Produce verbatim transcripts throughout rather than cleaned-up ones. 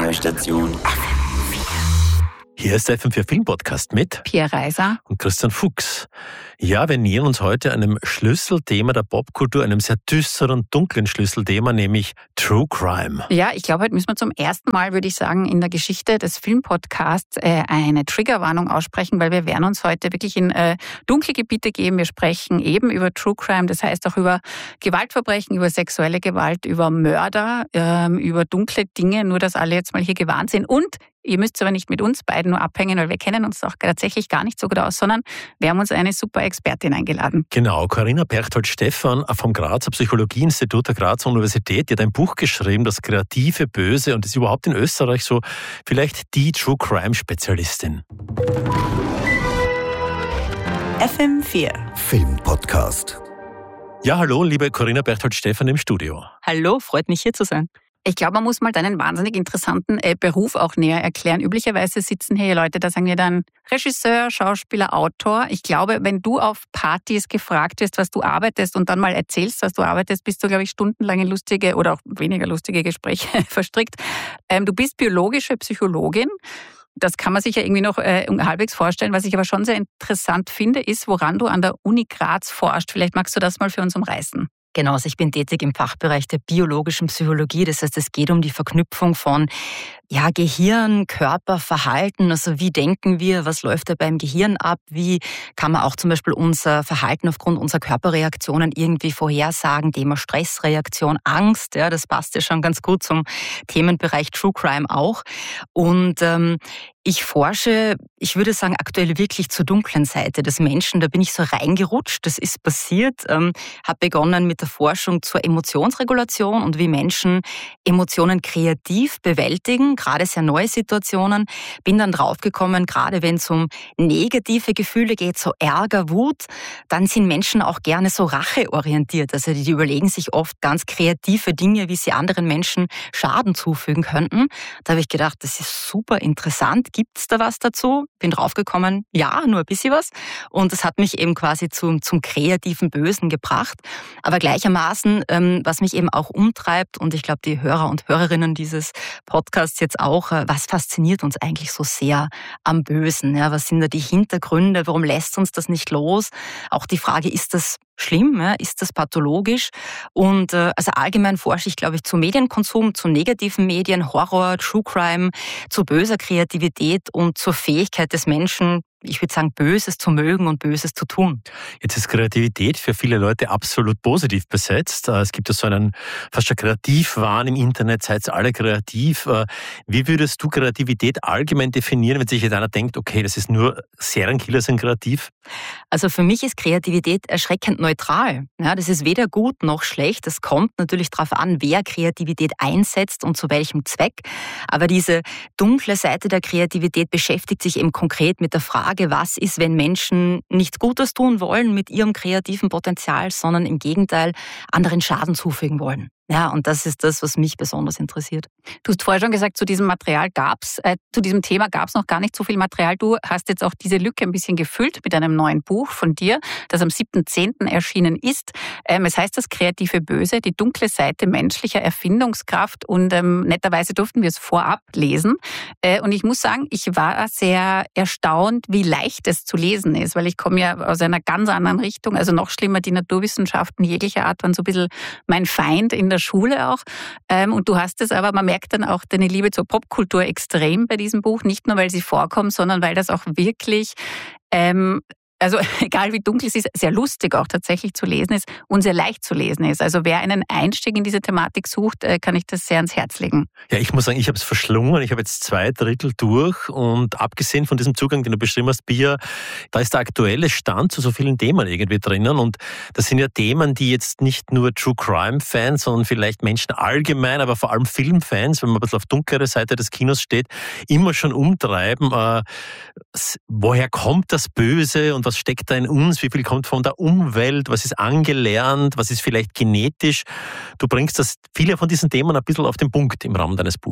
Abenteuerstation. Hier ist der F M vier Filmpodcast mit Pierre Reiser und Christian Fuchs. Ja, wir nähern uns heute einem Schlüsselthema der Popkultur, einem sehr düsteren, dunklen Schlüsselthema, nämlich True Crime. Ja, ich glaube, heute müssen wir zum ersten Mal, würde ich sagen, in der Geschichte des Filmpodcasts äh, eine Triggerwarnung aussprechen, weil wir werden uns heute wirklich in äh, dunkle Gebiete geben. Wir sprechen eben über True Crime, das heißt auch über Gewaltverbrechen, über sexuelle Gewalt, über Mörder, äh, über dunkle Dinge, nur dass alle jetzt mal hier gewarnt sind. Und ihr müsst aber nicht mit uns beiden nur abhängen, weil wir kennen uns auch tatsächlich gar nicht so gut aus, sondern wir haben uns eine super Expertin eingeladen. Genau, Corinna Berchtold-Stephan vom Grazer Psychologieinstitut der Grazer Universität, die hat ein Buch geschrieben, Das kreative Böse, und ist überhaupt in Österreich so vielleicht die True Crime Spezialistin. F M vier Filmpodcast. Ja, hallo, liebe Corinna Berchtold-Stephan im Studio. Hallo, freut mich hier zu sein. Ich glaube, man muss mal deinen wahnsinnig interessanten äh, Beruf auch näher erklären. Üblicherweise sitzen hier Leute, da sagen wir dann Regisseur, Schauspieler, Autor. Ich glaube, wenn du auf Partys gefragt wirst, was du arbeitest und dann mal erzählst, was du arbeitest, bist du, glaube ich, stundenlang in lustige oder auch weniger lustige Gespräche verstrickt. Ähm, du bist biologische Psychologin. Das kann man sich ja irgendwie noch äh, halbwegs vorstellen. Was ich aber schon sehr interessant finde, ist, woran du an der Uni Graz forschst. Vielleicht magst du das mal für uns umreißen. Genau, also ich bin tätig im Fachbereich der biologischen Psychologie. Das heißt, es geht um die Verknüpfung von ja, Gehirn, Körper, Verhalten. Also wie denken wir, was läuft da beim Gehirn ab? Wie kann man auch zum Beispiel unser Verhalten aufgrund unserer Körperreaktionen irgendwie vorhersagen? Thema Stressreaktion, Angst, ja, das passt ja schon ganz gut zum Themenbereich True Crime auch. Und ähm, ich forsche, ich würde sagen, aktuell wirklich zur dunklen Seite des Menschen. Da bin ich so reingerutscht, das ist passiert. Ähm, habe begonnen mit der Forschung zur Emotionsregulation und wie Menschen Emotionen kreativ bewältigen, gerade sehr neue Situationen. Bin dann draufgekommen, gerade wenn es um negative Gefühle geht, so Ärger, Wut, dann sind Menschen auch gerne so racheorientiert. Also die überlegen sich oft ganz kreative Dinge, wie sie anderen Menschen Schaden zufügen könnten. Da habe ich gedacht, das ist super interessant. Gibt es da was dazu? Bin draufgekommen, ja, nur ein bisschen was. Und das hat mich eben quasi zum, zum kreativen Bösen gebracht. Aber gleichermaßen, ähm, was mich eben auch umtreibt, und ich glaube, die Hörer und Hörerinnen dieses Podcasts jetzt auch, äh, was fasziniert uns eigentlich so sehr am Bösen? Ja, was sind da die Hintergründe? Warum lässt uns das nicht los? Auch die Frage, ist das schlimm? Ja? Ist das pathologisch? Und äh, also allgemein forsche ich, glaube ich, zu Medienkonsum, zu negativen Medien, Horror, True Crime, zu böser Kreativität und zur Fähigkeit des Menschen, ich würde sagen, Böses zu mögen und Böses zu tun. Jetzt ist Kreativität für viele Leute absolut positiv besetzt. Es gibt ja so einen fast schon Kreativwahn im Internet, seid alle kreativ. Wie würdest du Kreativität allgemein definieren, wenn sich jetzt einer denkt, okay, das ist nur Serienkiller sind kreativ? Also für mich ist Kreativität erschreckend neutral. Ja, das ist weder gut noch schlecht. Es kommt natürlich darauf an, wer Kreativität einsetzt und zu welchem Zweck. Aber diese dunkle Seite der Kreativität beschäftigt sich eben konkret mit der Frage, was ist, wenn Menschen nichts Gutes tun wollen mit ihrem kreativen Potenzial, sondern im Gegenteil anderen Schaden zufügen wollen. Ja, und das ist das, was mich besonders interessiert. Du hast vorher schon gesagt, zu diesem Material gab's, äh, zu diesem Thema gab es noch gar nicht so viel Material. Du hast jetzt auch diese Lücke ein bisschen gefüllt mit einem neuen Buch von dir, das am siebten zehnten erschienen ist. Ähm, es heißt Das kreative Böse, die dunkle Seite menschlicher Erfindungskraft, und ähm, netterweise durften wir es vorab lesen. Äh, und ich muss sagen, ich war sehr erstaunt, wie leicht es zu lesen ist, weil ich komme ja aus einer ganz anderen Richtung, also noch schlimmer, die Naturwissenschaften jeglicher Art waren so ein bisschen mein Feind in der Schule auch. Und du hast es aber, man merkt dann auch deine Liebe zur Popkultur extrem bei diesem Buch, nicht nur, weil sie vorkommt, sondern weil das auch wirklich ähm, also egal wie dunkel es ist, sehr lustig auch tatsächlich zu lesen ist und sehr leicht zu lesen ist. Also wer einen Einstieg in diese Thematik sucht, kann ich das sehr ans Herz legen. Ja, ich muss sagen, ich habe es verschlungen. Ich habe jetzt zwei Drittel durch, und abgesehen von diesem Zugang, den du beschrieben hast, Pia, da ist der aktuelle Stand zu so vielen Themen irgendwie drinnen, und das sind ja Themen, die jetzt nicht nur True Crime Fans, sondern vielleicht Menschen allgemein, aber vor allem Filmfans, wenn man ein bisschen auf dunklere Seite des Kinos steht, immer schon umtreiben. Äh, woher kommt das Böse und was steckt da in uns? Wie viel kommt von der Umwelt? Was ist angelernt? Was ist vielleicht genetisch? Du bringst das, viele von diesen Themen ein bisschen auf den Punkt im Rahmen deines Buchs.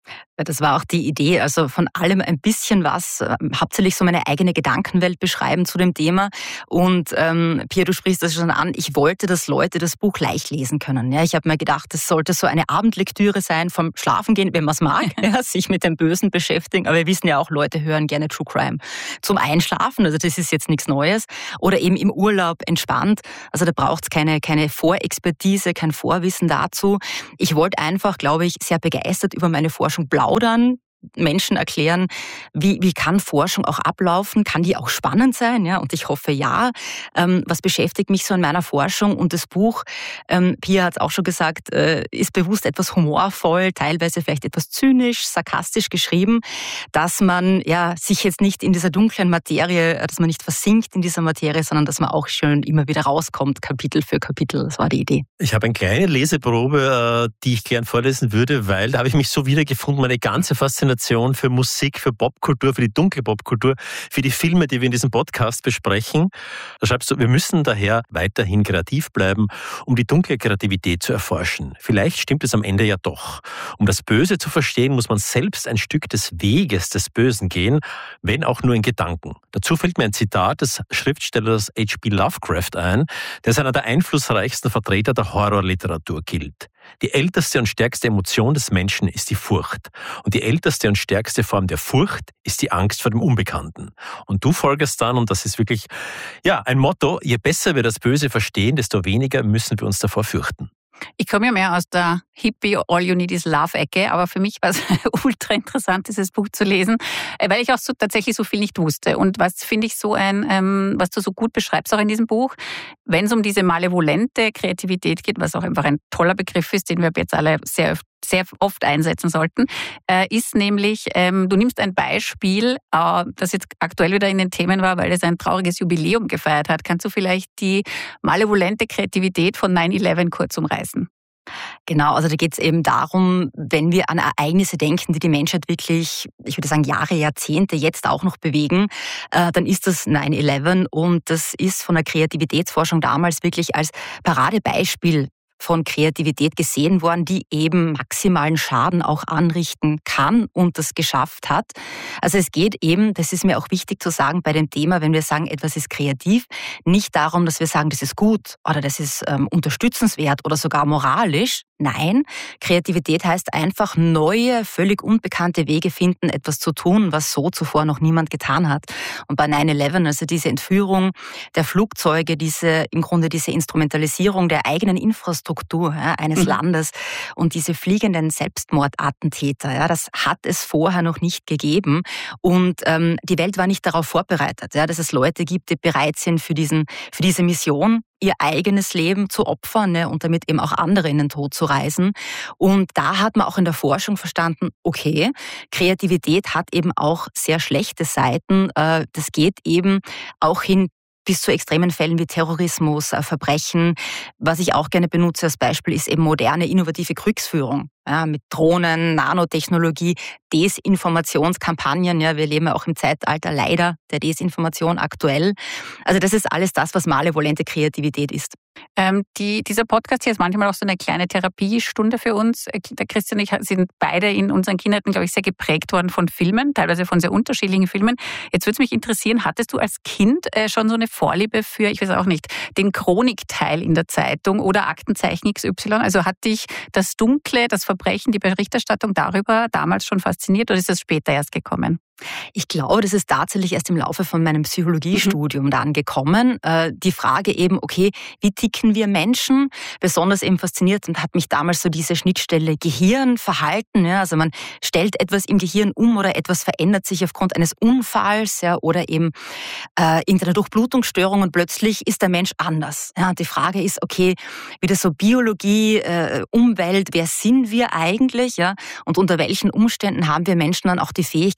Das war auch die Idee, also von allem ein bisschen was, äh, hauptsächlich so meine eigene Gedankenwelt beschreiben zu dem Thema. Und ähm, Pia, du sprichst das schon an, ich wollte, dass Leute das Buch leicht lesen können. Ja, ich habe mir gedacht, das sollte so eine Abendlektüre sein vom Schlafengehen, wenn man es mag, ja, sich mit dem Bösen beschäftigen. Aber wir wissen ja auch, Leute hören gerne True Crime zum Einschlafen, also das ist jetzt nichts Neues. Oder eben im Urlaub entspannt, also da braucht es keine, keine Vorexpertise, kein Vorwissen dazu. Ich wollte einfach, glaube ich, sehr begeistert über meine Forschung plaudern, Menschen erklären, wie, wie kann Forschung auch ablaufen, kann die auch spannend sein, ja? Und ich hoffe ja. Ähm, was beschäftigt mich so in meiner Forschung? Und das Buch, ähm, Pia hat es auch schon gesagt, äh, ist bewusst etwas humorvoll, teilweise vielleicht etwas zynisch, sarkastisch geschrieben, dass man ja sich jetzt nicht in dieser dunklen Materie, dass man nicht versinkt in dieser Materie, sondern dass man auch schön immer wieder rauskommt, Kapitel für Kapitel. Das war die Idee. Ich habe eine kleine Leseprobe, die ich gern vorlesen würde, weil da habe ich mich so wiedergefunden, meine ganze Faszination für Musik, für Popkultur, für die dunkle Popkultur, für die Filme, die wir in diesem Podcast besprechen. Da schreibst du, wir müssen daher weiterhin kreativ bleiben, um die dunkle Kreativität zu erforschen. Vielleicht stimmt es am Ende ja doch. Um das Böse zu verstehen, muss man selbst ein Stück des Weges des Bösen gehen, wenn auch nur in Gedanken. Dazu fällt mir ein Zitat des Schriftstellers H P Lovecraft ein, der als einer der einflussreichsten Vertreter der Horrorliteratur gilt. Die älteste und stärkste Emotion des Menschen ist die Furcht. Und die älteste und stärkste Form der Furcht ist die Angst vor dem Unbekannten. Und du folgerst dann, und das ist wirklich ja ein Motto, je besser wir das Böse verstehen, desto weniger müssen wir uns davor fürchten. Ich komme ja mehr aus der Hippie All You Need Is Love-Ecke, aber für mich war es ultra interessant, dieses Buch zu lesen, weil ich auch so tatsächlich so viel nicht wusste. Und was finde ich so ein, ähm, was du so gut beschreibst auch in diesem Buch, wenn es um diese malevolente Kreativität geht, was auch einfach ein toller Begriff ist, den wir jetzt alle sehr sehr oft einsetzen sollten, äh, ist nämlich, ähm, du nimmst ein Beispiel, äh, das jetzt aktuell wieder in den Themen war, weil es ein trauriges Jubiläum gefeiert hat. Kannst du vielleicht die malevolente Kreativität von nine eleven kurz umreißen? Genau, also da geht es eben darum, wenn wir an Ereignisse denken, die die Menschheit wirklich, ich würde sagen Jahre, Jahrzehnte jetzt auch noch bewegen, äh, dann ist das nine eleven und das ist von der Kreativitätsforschung damals wirklich als Paradebeispiel von Kreativität gesehen worden, die eben maximalen Schaden auch anrichten kann und das geschafft hat. Also es geht eben, das ist mir auch wichtig zu sagen bei dem Thema, wenn wir sagen, etwas ist kreativ, nicht darum, dass wir sagen, das ist gut oder das ist ähm, unterstützenswert oder sogar moralisch. Nein, Kreativität heißt einfach neue, völlig unbekannte Wege finden, etwas zu tun, was so zuvor noch niemand getan hat. Und bei nine eleven, also diese Entführung der Flugzeuge, diese im Grunde diese Instrumentalisierung der eigenen Infrastruktur ja, eines mhm. Landes und diese fliegenden Selbstmordattentäter, ja, das hat es vorher noch nicht gegeben. Und ähm, die Welt war nicht darauf vorbereitet, ja, dass es Leute gibt, die bereit sind für, diesen, für diese Mission, ihr eigenes Leben zu opfern ne, und damit eben auch andere in den Tod zu reisen. Und da hat man auch in der Forschung verstanden, okay, Kreativität hat eben auch sehr schlechte Seiten. Das geht eben auch hin bis zu extremen Fällen wie Terrorismus, Verbrechen. Was ich auch gerne benutze als Beispiel ist eben moderne, innovative Kriegsführung. Ja, mit Drohnen, Nanotechnologie, Desinformationskampagnen. Ja, wir leben ja auch im Zeitalter leider der Desinformation aktuell. Also das ist alles das, was malevolente Kreativität ist. Ähm, die, dieser Podcast hier ist manchmal auch so eine kleine Therapiestunde für uns. Der Christian und ich sind beide in unseren Kindheiten, glaube ich, sehr geprägt worden von Filmen, teilweise von sehr unterschiedlichen Filmen. Jetzt würde es mich interessieren, hattest du als Kind äh, schon so eine Vorliebe für, ich weiß auch nicht, den Chronikteil in der Zeitung oder Aktenzeichen X Y? Also hat dich das Dunkle, das Verbrechen, die Berichterstattung darüber damals schon fasziniert oder ist das später erst gekommen? Ich glaube, das ist tatsächlich erst im Laufe von meinem Psychologiestudium mhm. dann gekommen. Die Frage eben, okay, wie ticken wir Menschen? Besonders eben fasziniert und hat mich damals so diese Schnittstelle Gehirn, Verhalten. Ja, also man stellt etwas im Gehirn um oder etwas verändert sich aufgrund eines Unfalls ja, oder eben äh, irgendeiner Durchblutungsstörung und plötzlich ist der Mensch anders. Ja, und die Frage ist, okay, wieder so Biologie, äh, Umwelt, wer sind wir eigentlich? Ja, und unter welchen Umständen haben wir Menschen dann auch die Fähigkeit, böse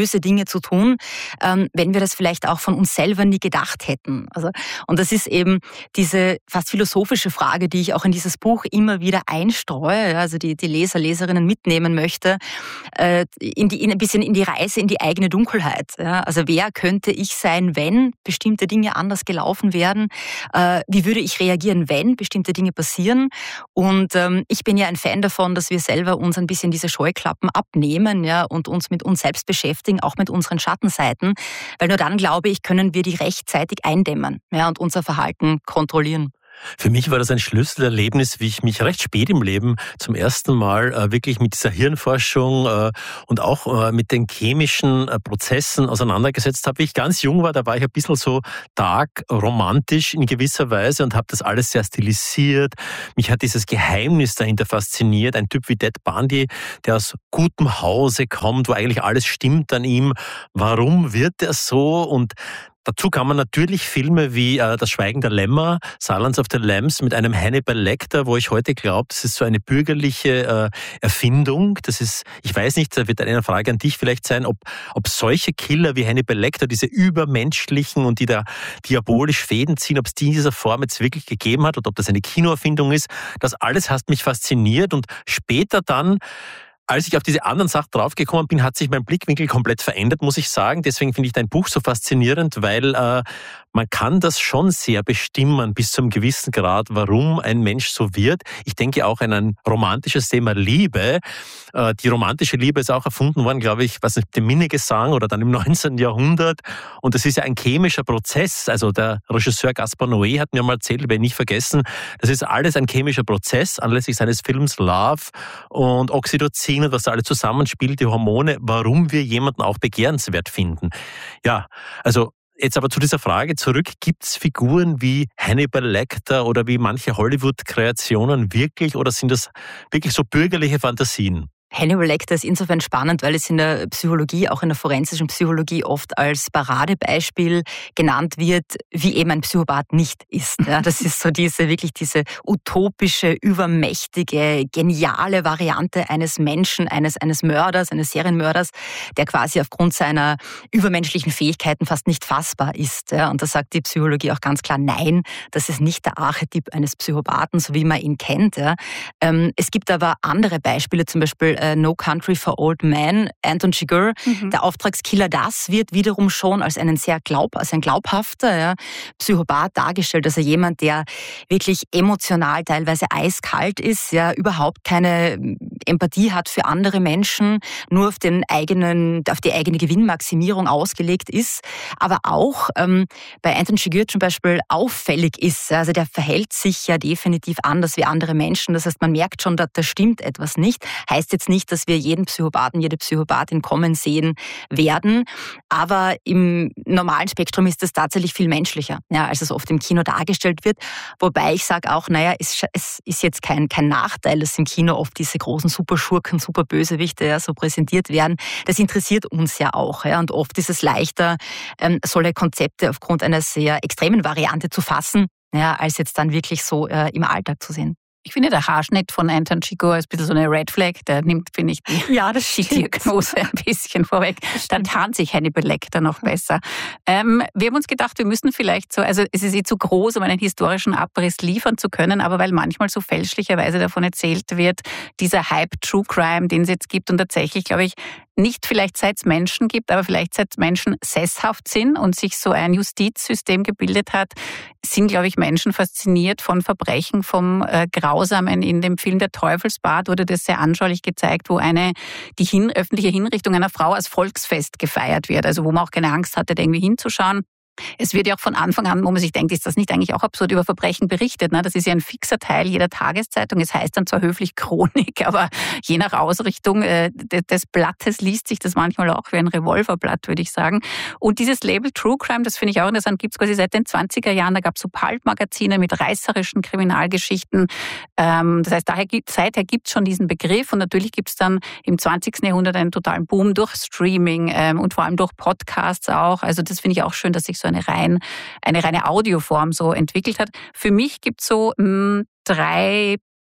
böse Dinge zu tun, ähm, wenn wir das vielleicht auch von uns selber nie gedacht hätten. Also, und das ist eben diese fast philosophische Frage, die ich auch in dieses Buch immer wieder einstreue, also die, die Leser, Leserinnen mitnehmen möchte, äh, in die, in, ein bisschen in die Reise, in die eigene Dunkelheit. Ja? Also wer könnte ich sein, wenn bestimmte Dinge anders gelaufen wären? Äh, wie würde ich reagieren, wenn bestimmte Dinge passieren? Und ähm, ich bin ja ein Fan davon, dass wir selber uns ein bisschen diese Scheuklappen abnehmen, ja, und uns mit uns selbst beschäftigen, auch mit unseren Schattenseiten, weil nur dann, glaube ich, können wir die rechtzeitig eindämmen, ja, und unser Verhalten kontrollieren. Für mich war das ein Schlüsselerlebnis, wie ich mich recht spät im Leben zum ersten Mal äh, wirklich mit dieser Hirnforschung äh, und auch äh, mit den chemischen äh, Prozessen auseinandergesetzt habe. Wie ich ganz jung war, da war ich ein bisschen so dark romantisch in gewisser Weise und habe das alles sehr stilisiert. Mich hat dieses Geheimnis dahinter fasziniert. Ein Typ wie Ted Bundy, der aus gutem Hause kommt, wo eigentlich alles stimmt an ihm. Warum wird er so? Und dazu kann man natürlich Filme wie äh, Das Schweigen der Lämmer, Silence of the Lambs mit einem Hannibal Lecter, wo ich heute glaube, das ist so eine bürgerliche äh, Erfindung. Das ist, ich weiß nicht, da wird eine Frage an dich vielleicht sein, ob, ob solche Killer wie Hannibal Lecter, diese übermenschlichen und die da diabolisch Fäden ziehen, ob es die in dieser Form jetzt wirklich gegeben hat oder ob das eine Kinoerfindung ist. Das alles hat mich fasziniert und später dann, als ich auf diese anderen Sachen draufgekommen bin, hat sich mein Blickwinkel komplett verändert, muss ich sagen. Deswegen finde ich dein Buch so faszinierend, weil äh, man kann das schon sehr bestimmen bis zu einem gewissen Grad, warum ein Mensch so wird. Ich denke auch an ein romantisches Thema Liebe. Äh, die romantische Liebe ist auch erfunden worden, glaube ich, was nicht, dem Minnegesang oder dann im neunzehnten Jahrhundert. Und das ist ja ein chemischer Prozess. Also der Regisseur Gaspar Noé hat mir mal erzählt, werde ich nicht vergessen, das ist alles ein chemischer Prozess, anlässlich seines Films Love und Oxytocin und was da alles zusammenspielt, die Hormone, warum wir jemanden auch begehrenswert finden. Ja, also jetzt aber zu dieser Frage zurück, gibt es Figuren wie Hannibal Lecter oder wie manche Hollywood-Kreationen wirklich oder sind das wirklich so bürgerliche Fantasien? Hannibal Lecter ist insofern spannend, weil es in der Psychologie, auch in der forensischen Psychologie oft als Paradebeispiel genannt wird, wie eben ein Psychopath nicht ist. Ja, das ist so diese, wirklich diese utopische, übermächtige, geniale Variante eines Menschen, eines, eines Mörders, eines Serienmörders, der quasi aufgrund seiner übermenschlichen Fähigkeiten fast nicht fassbar ist. Ja, und da sagt die Psychologie auch ganz klar, nein, das ist nicht der Archetyp eines Psychopathen, so wie man ihn kennt. Ja. Ähm, es gibt aber andere Beispiele, zum Beispiel No Country for Old Men, Anton Chigurh, mhm. der Auftragskiller, das wird wiederum schon als einen sehr glaub, als ein glaubhafter ja, Psychopath dargestellt, also jemand, der wirklich emotional teilweise eiskalt ist, ja, überhaupt keine Empathie hat für andere Menschen, nur auf den eigenen, auf die eigene Gewinnmaximierung ausgelegt ist, aber auch ähm, bei Anton Chigurh zum Beispiel auffällig ist, also der verhält sich ja definitiv anders wie andere Menschen, das heißt, man merkt schon, da, da stimmt etwas nicht, heißt jetzt nicht, dass wir jeden Psychopathen, jede Psychopathin kommen sehen werden, aber im normalen Spektrum ist das tatsächlich viel menschlicher, ja, als es oft im Kino dargestellt wird, wobei ich sage auch, naja, es, es ist jetzt kein, kein Nachteil, dass im Kino oft diese großen Superschurken, Superbösewichte ja, so präsentiert werden, das interessiert uns ja auch, ja, und oft ist es leichter, ähm, solche Konzepte aufgrund einer sehr extremen Variante zu fassen, ja, als jetzt dann wirklich so äh, im Alltag zu sehen. Ich finde, der Haarschnitt von Anton Chigurh ist ein bisschen so eine Red Flag. Der nimmt, finde ich, die, ja, das die Diagnose ein bisschen vorweg. Dann tarnt sich Hannibal Lecter noch besser. Ähm, wir haben uns gedacht, wir müssen vielleicht so, also es ist eh zu groß, um einen historischen Abriss liefern zu können, aber weil manchmal so fälschlicherweise davon erzählt wird, dieser Hype True Crime, den es jetzt gibt und tatsächlich, glaube ich, nicht vielleicht seit es Menschen gibt, aber vielleicht seit Menschen sesshaft sind und sich so ein Justizsystem gebildet hat, sind, glaube ich, Menschen fasziniert von Verbrechen, vom äh, Grausamen. In dem Film Der Teufelsbad wurde das sehr anschaulich gezeigt, wo eine die hin, öffentliche Hinrichtung einer Frau als Volksfest gefeiert wird, also wo man auch keine Angst hatte, da irgendwie hinzuschauen. Es wird ja auch von Anfang an, wo man sich denkt, ist das nicht eigentlich auch absurd, über Verbrechen berichtet. Ne? Das ist ja ein fixer Teil jeder Tageszeitung. Es heißt dann zwar höflich Chronik, aber je nach Ausrichtung äh, des Blattes liest sich das manchmal auch wie ein Revolverblatt, würde ich sagen. Und dieses Label True Crime, das finde ich auch interessant, gibt es quasi seit den zwanziger Jahren. Da gab es so Pulp-Magazine mit reißerischen Kriminalgeschichten. Ähm, das heißt, daher gibt, seither gibt es schon diesen Begriff. Und natürlich gibt es dann im zwanzigsten Jahrhundert einen totalen Boom durch Streaming ähm, und vor allem durch Podcasts auch. Also das finde ich auch schön, dass sich so eine, rein, eine reine Audioform so entwickelt hat. Für mich gibt es so mh, drei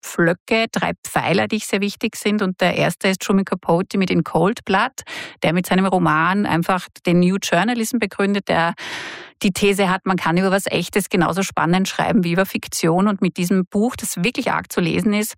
Pflöcke, drei Pfeiler, die ich sehr wichtig sind. Und der erste ist Truman Capote mit In Cold Blood, der mit seinem Roman einfach den New Journalism begründet, der die These hat, man kann über was Echtes genauso spannend schreiben wie über Fiktion. Und mit diesem Buch, das wirklich arg zu lesen ist,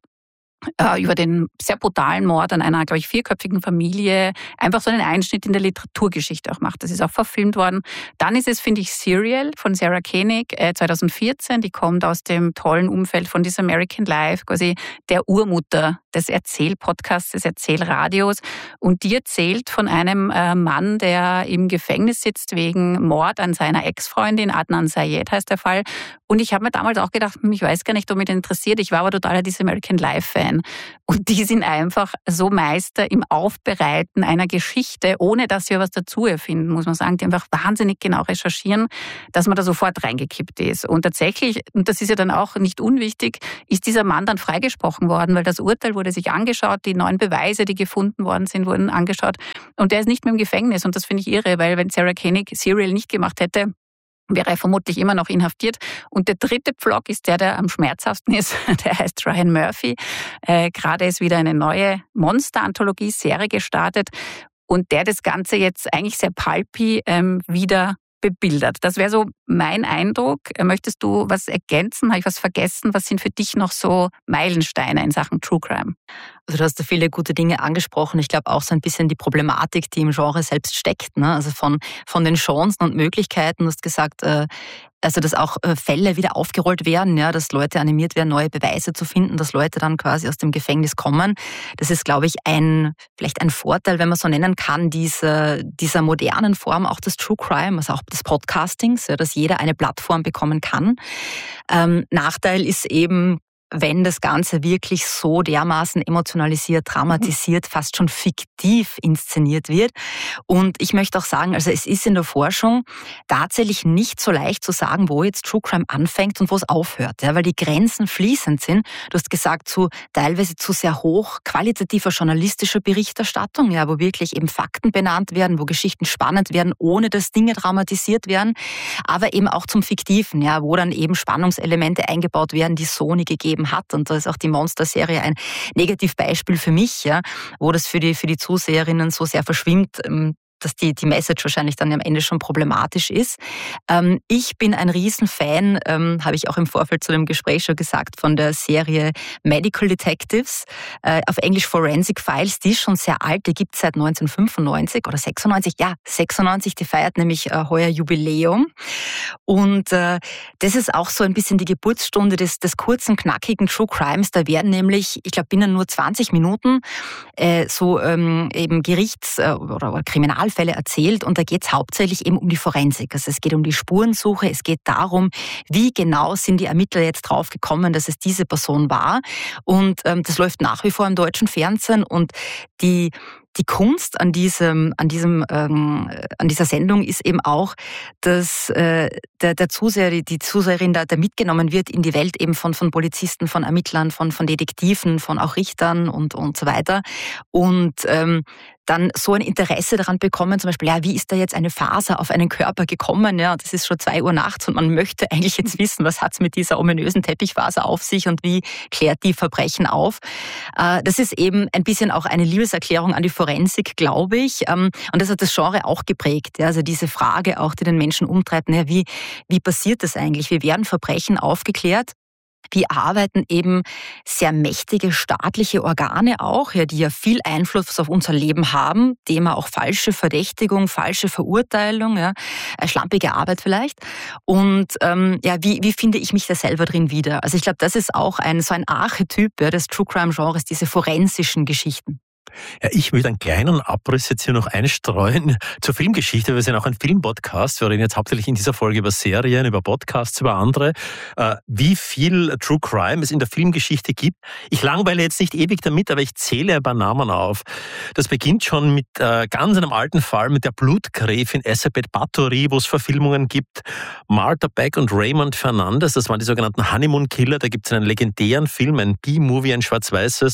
über den sehr brutalen Mord an einer, glaube ich, vierköpfigen Familie, einfach so einen Einschnitt in der Literaturgeschichte auch macht. Das ist auch verfilmt worden. Dann ist es, finde ich, Serial von Sarah Koenig, äh, zwanzig vierzehn. Die kommt aus dem tollen Umfeld von This American Life, quasi der Urmutter des Erzählpodcasts, des Erzählradios. Und die erzählt von einem äh, Mann, der im Gefängnis sitzt wegen Mord an seiner Ex-Freundin, Adnan Syed heißt der Fall. Und ich habe mir damals auch gedacht, ich weiß gar nicht, ob mich das interessiert. Ich war aber totaler This American Life-Fan. Und die sind einfach so Meister im Aufbereiten einer Geschichte, ohne dass sie was dazu erfinden, muss man sagen. Die einfach wahnsinnig genau recherchieren, dass man da sofort reingekippt ist. Und tatsächlich, und das ist ja dann auch nicht unwichtig, ist dieser Mann dann freigesprochen worden, weil das Urteil wurde sich angeschaut, die neuen Beweise, die gefunden worden sind, wurden angeschaut. Und der ist nicht mehr im Gefängnis. Und das finde ich irre, weil wenn Sarah Koenig Serial nicht gemacht hätte, wäre er vermutlich immer noch inhaftiert. Und der dritte Pflock ist der, der am schmerzhaftesten ist. Der heißt Ryan Murphy. Äh, gerade ist wieder eine neue Monster-Anthologie-Serie gestartet und der das Ganze jetzt eigentlich sehr pulpy ähm, wieder bebildert. Das wäre so mein Eindruck. Möchtest du was ergänzen? Habe ich was vergessen? Was sind für dich noch so Meilensteine in Sachen True Crime? Also du hast da viele gute Dinge angesprochen. Ich glaube auch so ein bisschen die Problematik, die im Genre selbst steckt. Ne? Also von, von den Chancen und Möglichkeiten. Du hast gesagt, äh, also dass auch äh, Fälle wieder aufgerollt werden, ja, dass Leute animiert werden, neue Beweise zu finden, dass Leute dann quasi aus dem Gefängnis kommen. Das ist, glaube ich, ein vielleicht ein Vorteil, wenn man so nennen kann, dieser, dieser modernen Form auch des True Crime, also auch des Podcastings, ja, dass jeder eine Plattform bekommen kann. Ähm, Nachteil ist eben, wenn das Ganze wirklich so dermaßen emotionalisiert, dramatisiert, fast schon fiktiv inszeniert wird. Und ich möchte auch sagen, also es ist in der Forschung tatsächlich nicht so leicht zu sagen, wo jetzt True Crime anfängt und wo es aufhört, ja, weil die Grenzen fließend sind. Du hast gesagt, zu teilweise zu sehr hoch qualitativer journalistischer Berichterstattung, ja, wo wirklich eben Fakten benannt werden, wo Geschichten spannend werden, ohne dass Dinge dramatisiert werden, aber eben auch zum Fiktiven, ja, wo dann eben Spannungselemente eingebaut werden, die es so nie gegeben hat. Und da ist auch die Monster-Serie ein Negativbeispiel für mich, ja, wo das für die, für die Zuseherinnen so sehr verschwimmt, dass die, die Message wahrscheinlich dann am Ende schon problematisch ist. Ähm, ich bin ein Riesenfan, ähm, habe ich auch im Vorfeld zu dem Gespräch schon gesagt, von der Serie Medical Detectives, äh, auf Englisch Forensic Files, die ist schon sehr alt, die gibt es seit neunzehnhundertfünfundneunzig oder sechsundneunzig, ja, sechsundneunzig, die feiert nämlich äh, heuer Jubiläum. Und äh, das ist auch so ein bisschen die Geburtsstunde des, des kurzen, knackigen True Crimes. Da werden nämlich, ich glaube, binnen nur zwanzig Minuten äh, so ähm, eben Gerichts- äh, oder, oder Kriminalfälle erzählt und da geht es hauptsächlich eben um die Forensik. Also es geht um die Spurensuche, es geht darum, wie genau sind die Ermittler jetzt drauf gekommen, dass es diese Person war. Und ähm, das läuft nach wie vor im deutschen Fernsehen und die Die Kunst an diesem, an diesem, ähm, an dieser Sendung ist eben auch, dass äh, der, der Zuseher, die, die Zuseherin da, da mitgenommen wird in die Welt eben von, von Polizisten, von Ermittlern, von, von Detektiven, von auch Richtern und, und so weiter. Und ähm, dann so ein Interesse daran bekommen, zum Beispiel, ja, wie ist da jetzt eine Faser auf einen Körper gekommen? Ja, das ist schon zwei Uhr nachts und man möchte eigentlich jetzt wissen, was hat es mit dieser ominösen Teppichfaser auf sich und wie klärt die Verbrechen auf? Äh, das ist eben ein bisschen auch eine Liebeserklärung an die Forensik, glaube ich. Und das hat das Genre auch geprägt. Also diese Frage auch, die den Menschen umtreibt, naja, wie, wie passiert das eigentlich? Wie werden Verbrechen aufgeklärt? Wie arbeiten eben sehr mächtige staatliche Organe auch, ja, die ja viel Einfluss auf unser Leben haben. Thema auch falsche Verdächtigung, falsche Verurteilung, ja, schlampige Arbeit vielleicht. Und ähm, ja, wie, wie finde ich mich da selber drin wieder? Also ich glaube, das ist auch ein so ein Archetyp, ja, des True Crime Genres, diese forensischen Geschichten. Ja, ich möchte einen kleinen Abriss jetzt hier noch einstreuen zur Filmgeschichte. Wir sind auch ein Filmpodcast. Wir reden jetzt hauptsächlich in dieser Folge über Serien, über Podcasts, über andere. Äh, wie viel True Crime es in der Filmgeschichte gibt. Ich langweile jetzt nicht ewig damit, aber ich zähle ein paar Namen auf. Das beginnt schon mit äh, ganz einem alten Fall, mit der Blutgräfin Elizabeth Bathory, wo es Verfilmungen gibt. Martha Beck und Raymond Fernandez, das waren die sogenannten Honeymoon Killer. Da gibt es einen legendären Film, ein B-Movie, ein schwarz-weißes,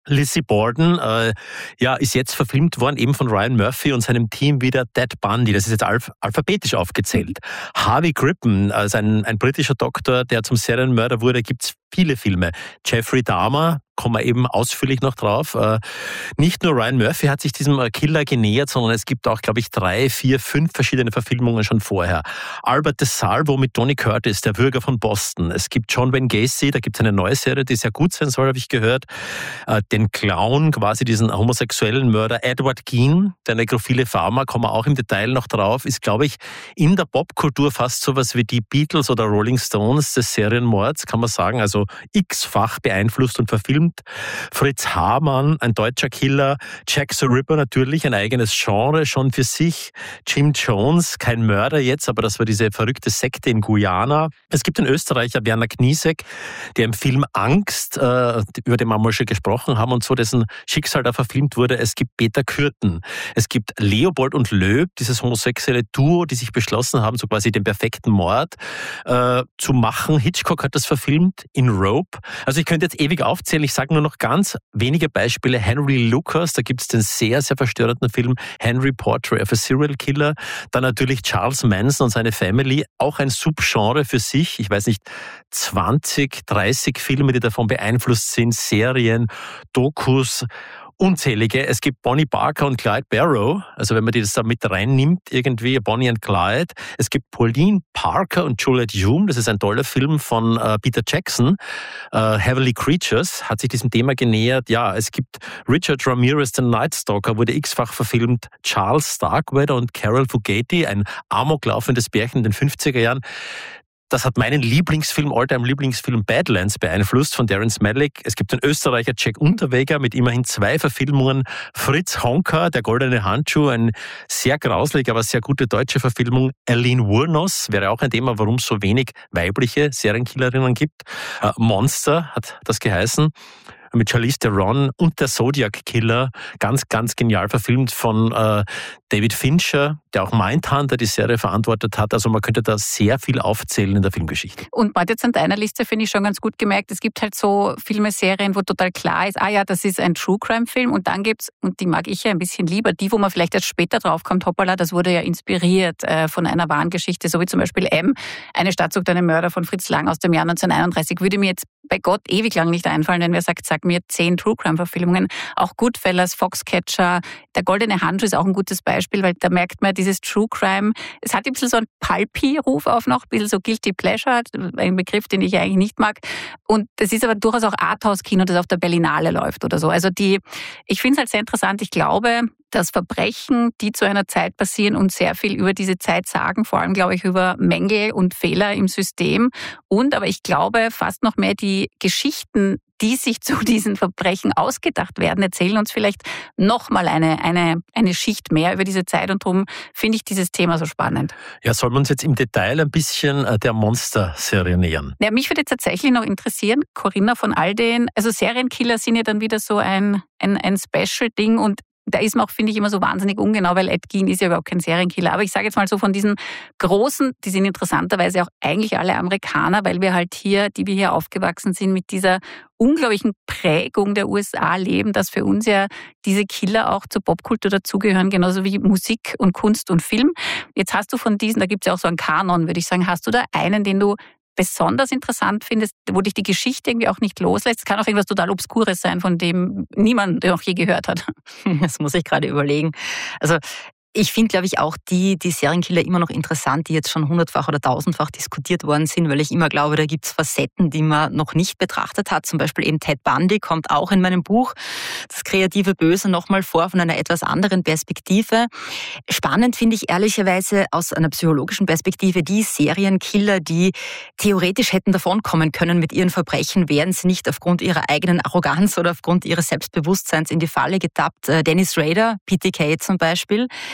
Lizzie Borden, äh, ja, ist jetzt verfilmt worden, eben von Ryan Murphy und seinem Team wieder Ted Bundy. Das ist jetzt alph- alphabetisch aufgezählt. Harvey Grippen, also ein, ein britischer Doktor, der zum Serienmörder wurde, gibt's viele Filme. Jeffrey Dahmer, kommen wir eben ausführlich noch drauf. Äh, nicht nur Ryan Murphy hat sich diesem Killer genähert, sondern es gibt auch, glaube ich, drei, vier, fünf verschiedene Verfilmungen schon vorher. Albert DeSalvo mit Tony Curtis, der Bürger von Boston. Es gibt John Wayne Gacy, da gibt es eine neue Serie, die sehr gut sein soll, habe ich gehört. Äh, den Clown, quasi diesen homosexuellen Mörder Edward Gein, der nekrophile Farmer, kommen wir auch im Detail noch drauf, ist, glaube ich, in der Popkultur fast sowas wie die Beatles oder Rolling Stones des Serienmords, kann man sagen, also x-fach beeinflusst und verfilmt. Fritz Hamann, ein deutscher Killer. Jack the Ripper natürlich, ein eigenes Genre schon für sich. Jim Jones, kein Mörder jetzt, aber das war diese verrückte Sekte in Guyana. Es gibt den Österreicher Werner Kniesek, der im Film Angst, äh, über den wir mal schon gesprochen haben und so, dessen Schicksal da verfilmt wurde. Es gibt Peter Kürten. Es gibt Leopold und Löb, dieses homosexuelle Duo, die sich beschlossen haben, so quasi den perfekten Mord äh, zu machen. Hitchcock hat das verfilmt in Rope. Also ich könnte jetzt ewig aufzählen, ich sage nur noch ganz wenige Beispiele. Henry Lucas, da gibt es den sehr, sehr verstörenden Film Henry Portrait of a Serial Killer. Dann natürlich Charles Manson und seine Family, auch ein Subgenre für sich. Ich weiß nicht, zwanzig, dreißig Filme, die davon beeinflusst sind, Serien, Dokus, unzählige. Es gibt Bonnie Parker und Clyde Barrow, also wenn man die das da mit reinnimmt, irgendwie Bonnie und Clyde. Es gibt Pauline Parker und Juliette Hume, das ist ein toller Film von äh, Peter Jackson. Äh, Heavenly Creatures hat sich diesem Thema genähert. Ja, es gibt Richard Ramirez, den Night Stalker, wurde x-fach verfilmt. Charles Starkweather und Carol Fugetti, ein amoklaufendes Pärchen in den fünfziger Jahren. Das hat meinen Lieblingsfilm, Alltime-Lieblingsfilm Badlands beeinflusst von Terrence Malick. Es gibt den Österreicher Jack Unterweger mit immerhin zwei Verfilmungen. Fritz Honka, Der goldene Handschuh, ein sehr grauselig, aber sehr gute deutsche Verfilmung. Aline Wuornos wäre auch ein Thema, warum es so wenig weibliche Serienkillerinnen gibt. Äh, Monster hat das geheißen. Mit Charlize Theron und der Zodiac Killer, ganz, ganz genial verfilmt von äh, David Fincher, der auch Mindhunter die Serie verantwortet hat. Also man könnte da sehr viel aufzählen in der Filmgeschichte. Und man hat jetzt an deiner Liste, finde ich, schon ganz gut gemerkt, es gibt halt so Filme, Serien, wo total klar ist, ah ja, das ist ein True-Crime-Film, und dann gibt's, und die mag ich ja ein bisschen lieber, die, wo man vielleicht erst später draufkommt, hoppala, das wurde ja inspiriert äh, von einer wahren Geschichte, so wie zum Beispiel M, Eine Stadt sucht einen Mörder von Fritz Lang aus dem Jahr neunzehnhunderteinunddreißig, würde mir jetzt bei Gott ewig lang nicht einfallen, wenn wer sagt, sag mir zehn True-Crime-Verfilmungen. Auch Goodfellas, Foxcatcher, Der goldene Handschuh ist auch ein gutes Beispiel, weil da merkt man dieses True-Crime, es hat ein bisschen so einen Pulpy-Ruf auf noch, ein bisschen so Guilty Pleasure, ein Begriff, den ich eigentlich nicht mag. Und das ist aber durchaus auch Arthouse-Kino, das auf der Berlinale läuft oder so. Also die, ich finde es halt sehr interessant. Ich glaube, dass Verbrechen, die zu einer Zeit passieren und sehr viel über diese Zeit sagen, vor allem, glaube ich, über Mängel und Fehler im System. Und, aber ich glaube, fast noch mehr die Geschichten, die sich zu diesen Verbrechen ausgedacht werden, erzählen uns vielleicht nochmal eine, eine, eine Schicht mehr über diese Zeit. Und darum finde ich dieses Thema so spannend. Ja, sollen wir uns jetzt im Detail ein bisschen der Monster-Serie nähern? Ja, mich würde tatsächlich noch interessieren, Corinna, von all den, also Serienkiller sind ja dann wieder so ein, ein, ein Special-Ding, und da ist man auch, finde ich, immer so wahnsinnig ungenau, weil Ed Gein ist ja überhaupt kein Serienkiller. Aber ich sage jetzt mal so, von diesen großen, die sind interessanterweise auch eigentlich alle Amerikaner, weil wir halt hier, die wir hier aufgewachsen sind, mit dieser unglaublichen Prägung der U S A leben, dass für uns ja diese Killer auch zur Popkultur dazugehören, genauso wie Musik und Kunst und Film. Jetzt hast du von diesen, da gibt es ja auch so einen Kanon, würde ich sagen, hast du da einen, den du besonders interessant findest, wo dich die Geschichte irgendwie auch nicht loslässt? Es kann auch irgendwas total Obskures sein, von dem niemand noch je gehört hat. Das muss ich gerade überlegen. Also ich finde, glaube ich, auch die, die Serienkiller immer noch interessant, die jetzt schon hundertfach oder tausendfach diskutiert worden sind, weil ich immer glaube, da gibt es Facetten, die man noch nicht betrachtet hat. Zum Beispiel eben Ted Bundy kommt auch in meinem Buch Das kreative Böse nochmal vor, von einer etwas anderen Perspektive. Spannend finde ich ehrlicherweise aus einer psychologischen Perspektive die Serienkiller, die theoretisch hätten davonkommen können mit ihren Verbrechen, wären sie nicht aufgrund ihrer eigenen Arroganz oder aufgrund ihres Selbstbewusstseins in die Falle getappt. Dennis Rader, P T K zum Beispiel,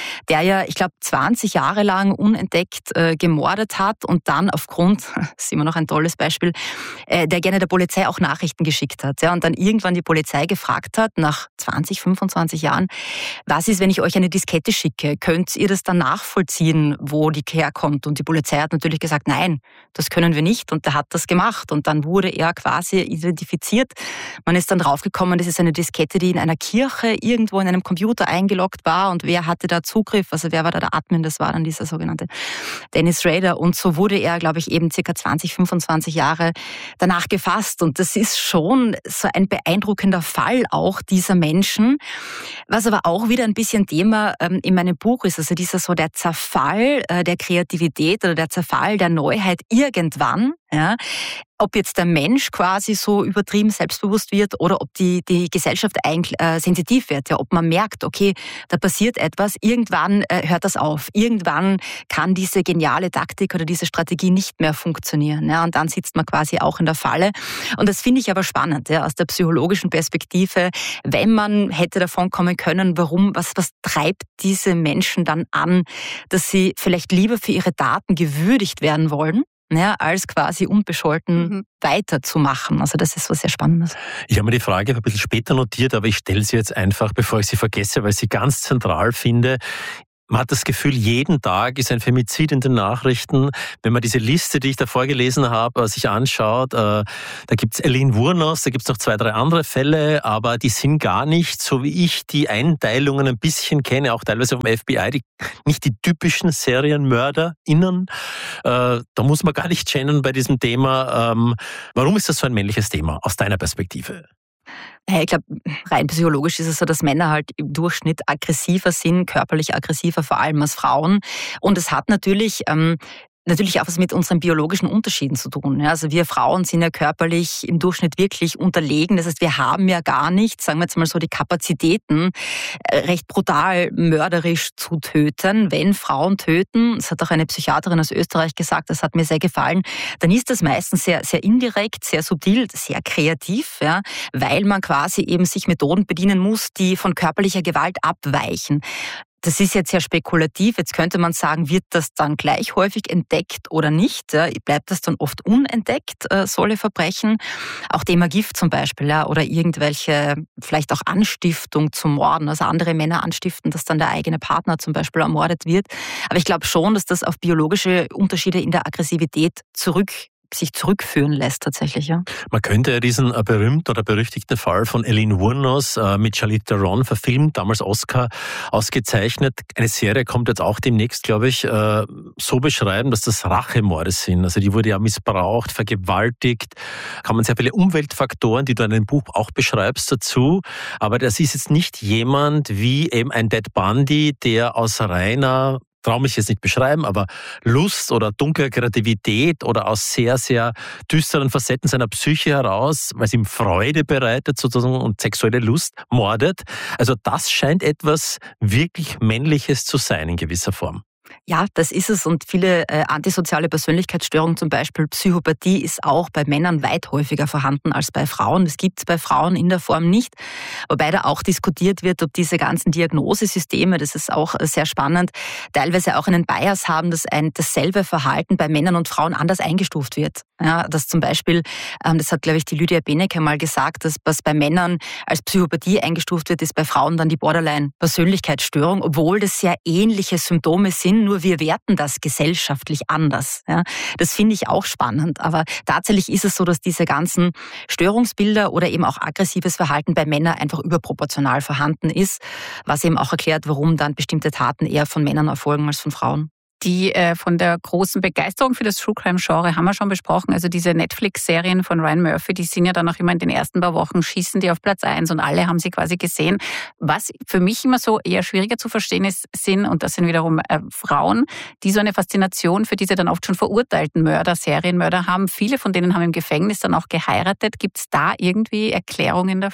der ja, ich glaube, zwanzig Jahre lang unentdeckt äh, gemordet hat und dann aufgrund, das ist immer noch ein tolles Beispiel, äh, der gerne der Polizei auch Nachrichten geschickt hat. Ja, und dann irgendwann die Polizei gefragt hat, nach zwanzig, fünfundzwanzig Jahren, was ist, wenn ich euch eine Diskette schicke? Könnt ihr das dann nachvollziehen, wo die herkommt? Und die Polizei hat natürlich gesagt, nein, das können wir nicht. Und der hat das gemacht. Und dann wurde er quasi identifiziert. Man ist dann draufgekommen, das ist eine Diskette, die in einer Kirche irgendwo in einem Computer eingeloggt war. Und wer hatte da Zugriff? Also wer war da der Admin? Das war dann dieser sogenannte Dennis Rader. Und so wurde er, glaube ich, eben circa zwanzig, fünfundzwanzig Jahre danach gefasst. Und das ist schon so ein beeindruckender Fall auch dieser Menschen. Was aber auch wieder ein bisschen Thema ähm, in meinem Buch ist, also dieser so der Zerfall äh, der Kreativität oder der Zerfall der Neuheit irgendwann, ja, ob jetzt der Mensch quasi so übertrieben selbstbewusst wird oder ob die, die Gesellschaft eigentlich äh, sensitiv wird, ja, ob man merkt, okay, da passiert etwas, irgendwann äh, hört das auf, irgendwann kann diese geniale Taktik oder diese Strategie nicht mehr funktionieren, ja, und dann sitzt man quasi auch in der Falle. Und das finde ich aber spannend, ja, aus der psychologischen Perspektive, wenn man hätte davon kommen können, warum, was, was treibt diese Menschen dann an, dass sie vielleicht lieber für ihre Taten gewürdigt werden wollen, ja, als quasi unbescholten mhm. weiterzumachen. Also das ist was sehr Spannendes. Ich habe mir die Frage ein bisschen später notiert, aber ich stelle sie jetzt einfach, bevor ich sie vergesse, weil ich sie ganz zentral finde. Man hat das Gefühl, jeden Tag ist ein Femizid in den Nachrichten. Wenn man diese Liste, die ich da vorgelesen habe, sich anschaut, da gibt es Eileen Wuornos, da gibt es noch zwei, drei andere Fälle, aber die sind gar nicht, so wie ich die Einteilungen ein bisschen kenne, auch teilweise vom F B I, die, nicht die typischen SerienmörderInnen. Da muss man gar nicht gendern bei diesem Thema. Warum ist das so ein männliches Thema aus deiner Perspektive? Ich glaube, rein psychologisch ist es so, dass Männer halt im Durchschnitt aggressiver sind, körperlich aggressiver, vor allem als Frauen. Und es hat natürlich ähm, natürlich auch was mit unseren biologischen Unterschieden zu tun. Also wir Frauen sind ja körperlich im Durchschnitt wirklich unterlegen. Das heißt, wir haben ja gar nicht, sagen wir jetzt mal so, die Kapazitäten, recht brutal mörderisch zu töten. Wenn Frauen töten, das hat auch eine Psychiaterin aus Österreich gesagt, das hat mir sehr gefallen, dann ist das meistens sehr, sehr indirekt, sehr subtil, sehr kreativ, ja, weil man quasi eben sich Methoden bedienen muss, die von körperlicher Gewalt abweichen. Das ist jetzt sehr spekulativ. Jetzt könnte man sagen, wird das dann gleich häufig entdeckt oder nicht? Ja, bleibt das dann oft unentdeckt, äh, solche Verbrechen? Auch Thema Gift zum Beispiel, ja, oder irgendwelche, vielleicht auch Anstiftung zum Morden, also andere Männer anstiften, dass dann der eigene Partner zum Beispiel ermordet wird. Aber ich glaube schon, dass das auf biologische Unterschiede in der Aggressivität zurück sich zurückführen lässt tatsächlich, ja. Man könnte ja diesen berühmten oder berüchtigten Fall von Eileen Wuornos äh, mit Charlize Theron verfilmt, damals Oscar ausgezeichnet. Eine Serie kommt jetzt auch demnächst, glaube ich, äh, so beschreiben, dass das Rachemorde sind. Also die wurde ja missbraucht, vergewaltigt. Kann man sehr viele Umweltfaktoren, die du in deinem Buch auch beschreibst, dazu. Aber das ist jetzt nicht jemand wie eben ein Ted Bundy, der aus reiner traue mich jetzt nicht beschreiben, aber Lust oder dunkler Kreativität oder aus sehr, sehr düsteren Facetten seiner Psyche heraus, weil es ihm Freude bereitet sozusagen und sexuelle Lust mordet. Also das scheint etwas wirklich Männliches zu sein in gewisser Form. Ja, das ist es. Und viele äh, antisoziale Persönlichkeitsstörungen, zum Beispiel Psychopathie, ist auch bei Männern weit häufiger vorhanden als bei Frauen. Das gibt es bei Frauen in der Form nicht. Wobei da auch diskutiert wird, ob diese ganzen Diagnosesysteme, das ist auch sehr spannend, teilweise auch einen Bias haben, dass ein dasselbe Verhalten bei Männern und Frauen anders eingestuft wird. Ja, dass zum Beispiel, ähm, das hat, glaube ich, die Lydia Benecke mal gesagt, dass was bei Männern als Psychopathie eingestuft wird, ist bei Frauen dann die Borderline-Persönlichkeitsstörung, obwohl das sehr ähnliche Symptome sind, nur wir werten das gesellschaftlich anders. Ja, das finde ich auch spannend. Aber tatsächlich ist es so, dass diese ganzen Störungsbilder oder eben auch aggressives Verhalten bei Männern einfach überproportional vorhanden ist, was eben auch erklärt, warum dann bestimmte Taten eher von Männern erfolgen als von Frauen. Die äh, von der großen Begeisterung für das True-Crime-Genre haben wir schon besprochen. Also diese Netflix-Serien von Ryan Murphy, die sind ja dann auch immer in den ersten paar Wochen, schießen die auf Platz eins und alle haben sie quasi gesehen. Was für mich immer so eher schwieriger zu verstehen ist, sind, und das sind wiederum äh, Frauen, die so eine Faszination für diese dann oft schon verurteilten Mörder, Serienmörder haben. Viele von denen haben im Gefängnis dann auch geheiratet. Gibt es da irgendwie Erklärungen dafür?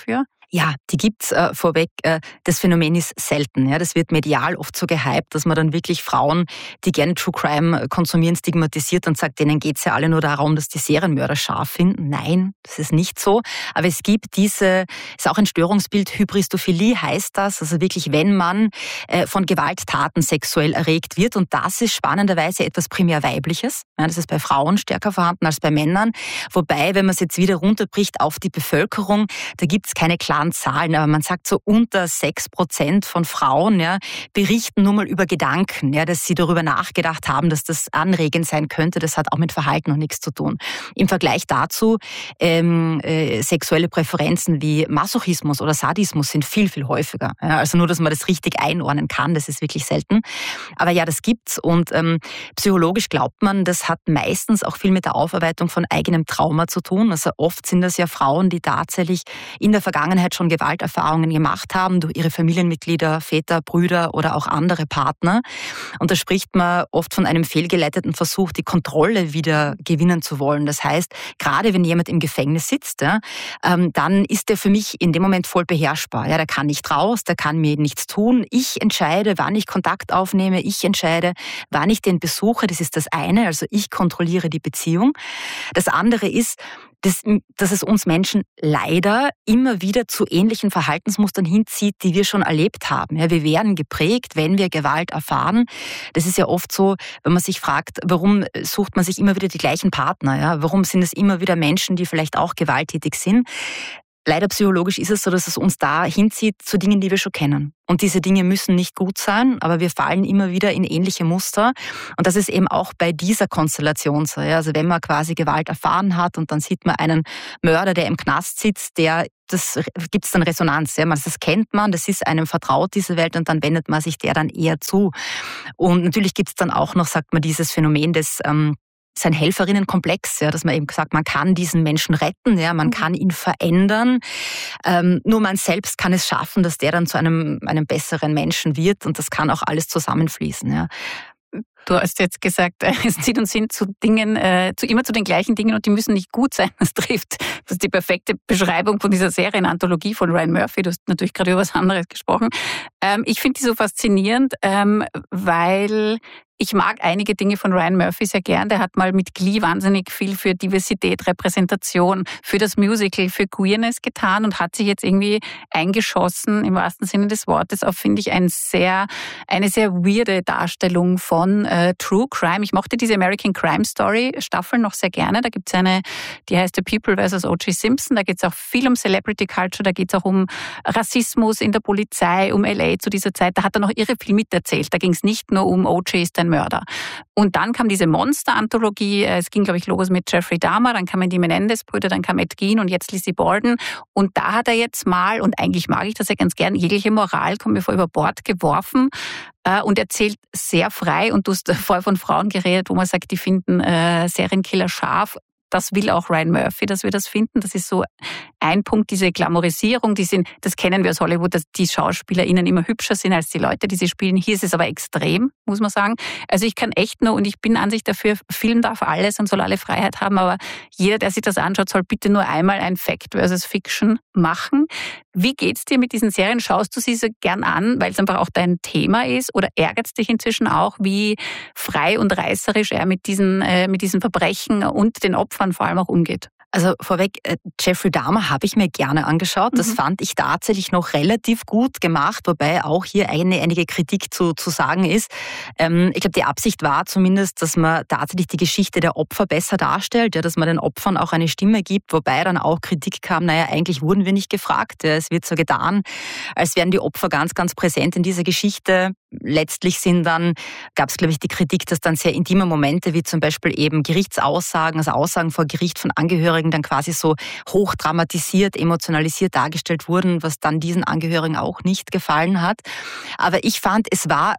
Ja, die gibt's äh, vorweg. Äh, das Phänomen ist selten. Ja, das wird medial oft so gehypt, dass man dann wirklich Frauen, die gerne True Crime konsumieren, stigmatisiert und sagt, denen geht's ja alle nur darum, dass die Serienmörder scharf finden. Nein, das ist nicht so. Aber es gibt diese, ist auch ein Störungsbild, Hybristophilie heißt das, also wirklich, wenn man äh, von Gewalttaten sexuell erregt wird. Und das ist spannenderweise etwas primär Weibliches. Ja, das ist bei Frauen stärker vorhanden als bei Männern. Wobei, wenn man es jetzt wieder runterbricht auf die Bevölkerung, da gibt's keine klaren Zahlen, aber man sagt so unter sechs Prozent von Frauen ja, berichten nur mal über Gedanken, ja, dass sie darüber nachgedacht haben, dass das anregend sein könnte. Das hat auch mit Verhalten noch nichts zu tun. Im Vergleich dazu, ähm, äh, sexuelle Präferenzen wie Masochismus oder Sadismus sind viel, viel häufiger. Ja, also nur, dass man das richtig einordnen kann, das ist wirklich selten. Aber ja, das gibt's und ähm, psychologisch glaubt man, das hat meistens auch viel mit der Aufarbeitung von eigenem Trauma zu tun. Also oft sind das ja Frauen, die tatsächlich in der Vergangenheit schon Gewalterfahrungen gemacht haben durch ihre Familienmitglieder, Väter, Brüder oder auch andere Partner. Und da spricht man oft von einem fehlgeleiteten Versuch, die Kontrolle wieder gewinnen zu wollen. Das heißt, gerade wenn jemand im Gefängnis sitzt, ja, ähm, dann ist der für mich in dem Moment voll beherrschbar. Ja, der kann nicht raus, der kann mir nichts tun. Ich entscheide, wann ich Kontakt aufnehme. Ich entscheide, wann ich den besuche. Das ist das eine. Also ich kontrolliere die Beziehung. Das andere ist, dass, dass es uns Menschen leider immer wieder zu ähnlichen Verhaltensmustern hinzieht, die wir schon erlebt haben. Ja, wir werden geprägt, wenn wir Gewalt erfahren. Das ist ja oft so, wenn man sich fragt, warum sucht man sich immer wieder die gleichen Partner? Ja? Warum sind es immer wieder Menschen, die vielleicht auch gewalttätig sind? Leider psychologisch ist es so, dass es uns da hinzieht zu Dingen, die wir schon kennen. Und diese Dinge müssen nicht gut sein, aber wir fallen immer wieder in ähnliche Muster. Und das ist eben auch bei dieser Konstellation so. Ja? Also wenn man quasi Gewalt erfahren hat und dann sieht man einen Mörder, der im Knast sitzt, der das gibt es dann Resonanz. Ja? Das kennt man, das ist einem vertraut, diese Welt, und dann wendet man sich der dann eher zu. Und natürlich gibt es dann auch noch, sagt man, dieses Phänomen des ähm, sein Helferinnenkomplex, ja, dass man eben sagt, man kann diesen Menschen retten, ja, man kann ihn verändern. Ähm, nur man selbst kann es schaffen, dass der dann zu einem, einem besseren Menschen wird, und das kann auch alles zusammenfließen. Ja. Du hast jetzt gesagt, es zieht uns hin zu Dingen, äh, zu immer zu den gleichen Dingen, und die müssen nicht gut sein. Das trifft, das ist die perfekte Beschreibung von dieser Serienanthologie von Ryan Murphy. Du hast natürlich gerade über was anderes gesprochen. Ähm, ich finde die so faszinierend, ähm, weil ich mag einige Dinge von Ryan Murphy sehr gern. Der hat mal mit Glee wahnsinnig viel für Diversität, Repräsentation, für das Musical, für Queerness getan und hat sich jetzt irgendwie eingeschossen, im wahrsten Sinne des Wortes, auf, finde ich, ein sehr, eine sehr weirde Darstellung von äh, True Crime. Ich mochte diese American Crime Story Staffel noch sehr gerne. Da gibt es eine, die heißt The People versus O J Simpson. Da geht es auch viel um Celebrity Culture, da geht es auch um Rassismus in der Polizei, um L A zu dieser Zeit. Da hat er noch irre viel miterzählt. Da ging es nicht nur um O J ist ein Mörder. Und dann kam diese Monster-Anthologie. Es ging, glaube ich, los mit Jeffrey Dahmer, dann kamen die Menendez-Brüder, dann kam Ed Gein und jetzt Lizzie Borden. Und da hat er jetzt mal, und eigentlich mag ich das ja ganz gern, jegliche Moral, kommt mir vor, über Bord geworfen und erzählt sehr frei. Und du hast vorher von Frauen geredet, wo man sagt, die finden äh, Serienkiller scharf. Das will auch Ryan Murphy, dass wir das finden. Das ist so ein Punkt, diese Glamorisierung, die sind, das kennen wir aus Hollywood, dass die SchauspielerInnen immer hübscher sind als die Leute, die sie spielen. Hier ist es aber extrem, muss man sagen. Also ich kann echt nur, und ich bin an sich dafür, Film darf alles und soll alle Freiheit haben, aber jeder, der sich das anschaut, soll bitte nur einmal ein Fact versus Fiction machen. Wie geht's dir mit diesen Serien? Schaust du sie so gern an, weil es einfach auch dein Thema ist? Oder ärgert es dich inzwischen auch, wie frei und reißerisch er mit diesen, äh, mit diesen Verbrechen und den Opfern vor allem auch umgeht? Also vorweg, Jeffrey Dahmer habe ich mir gerne angeschaut. Das mhm. fand ich tatsächlich noch relativ gut gemacht, wobei auch hier eine, einige Kritik zu, zu sagen ist. Ähm, ich glaube, die Absicht war zumindest, dass man tatsächlich die Geschichte der Opfer besser darstellt, ja, dass man den Opfern auch eine Stimme gibt, wobei dann auch Kritik kam, naja, eigentlich wurden wir nicht gefragt. Ja, es wird so getan, als wären die Opfer ganz, ganz präsent in dieser Geschichte. Letztlich sind dann, gab es, glaube ich, die Kritik, dass dann sehr intime Momente, wie zum Beispiel eben Gerichtsaussagen, also Aussagen vor Gericht von Angehörigen, dann quasi so hoch dramatisiert, emotionalisiert dargestellt wurden, was dann diesen Angehörigen auch nicht gefallen hat. Aber ich fand, es war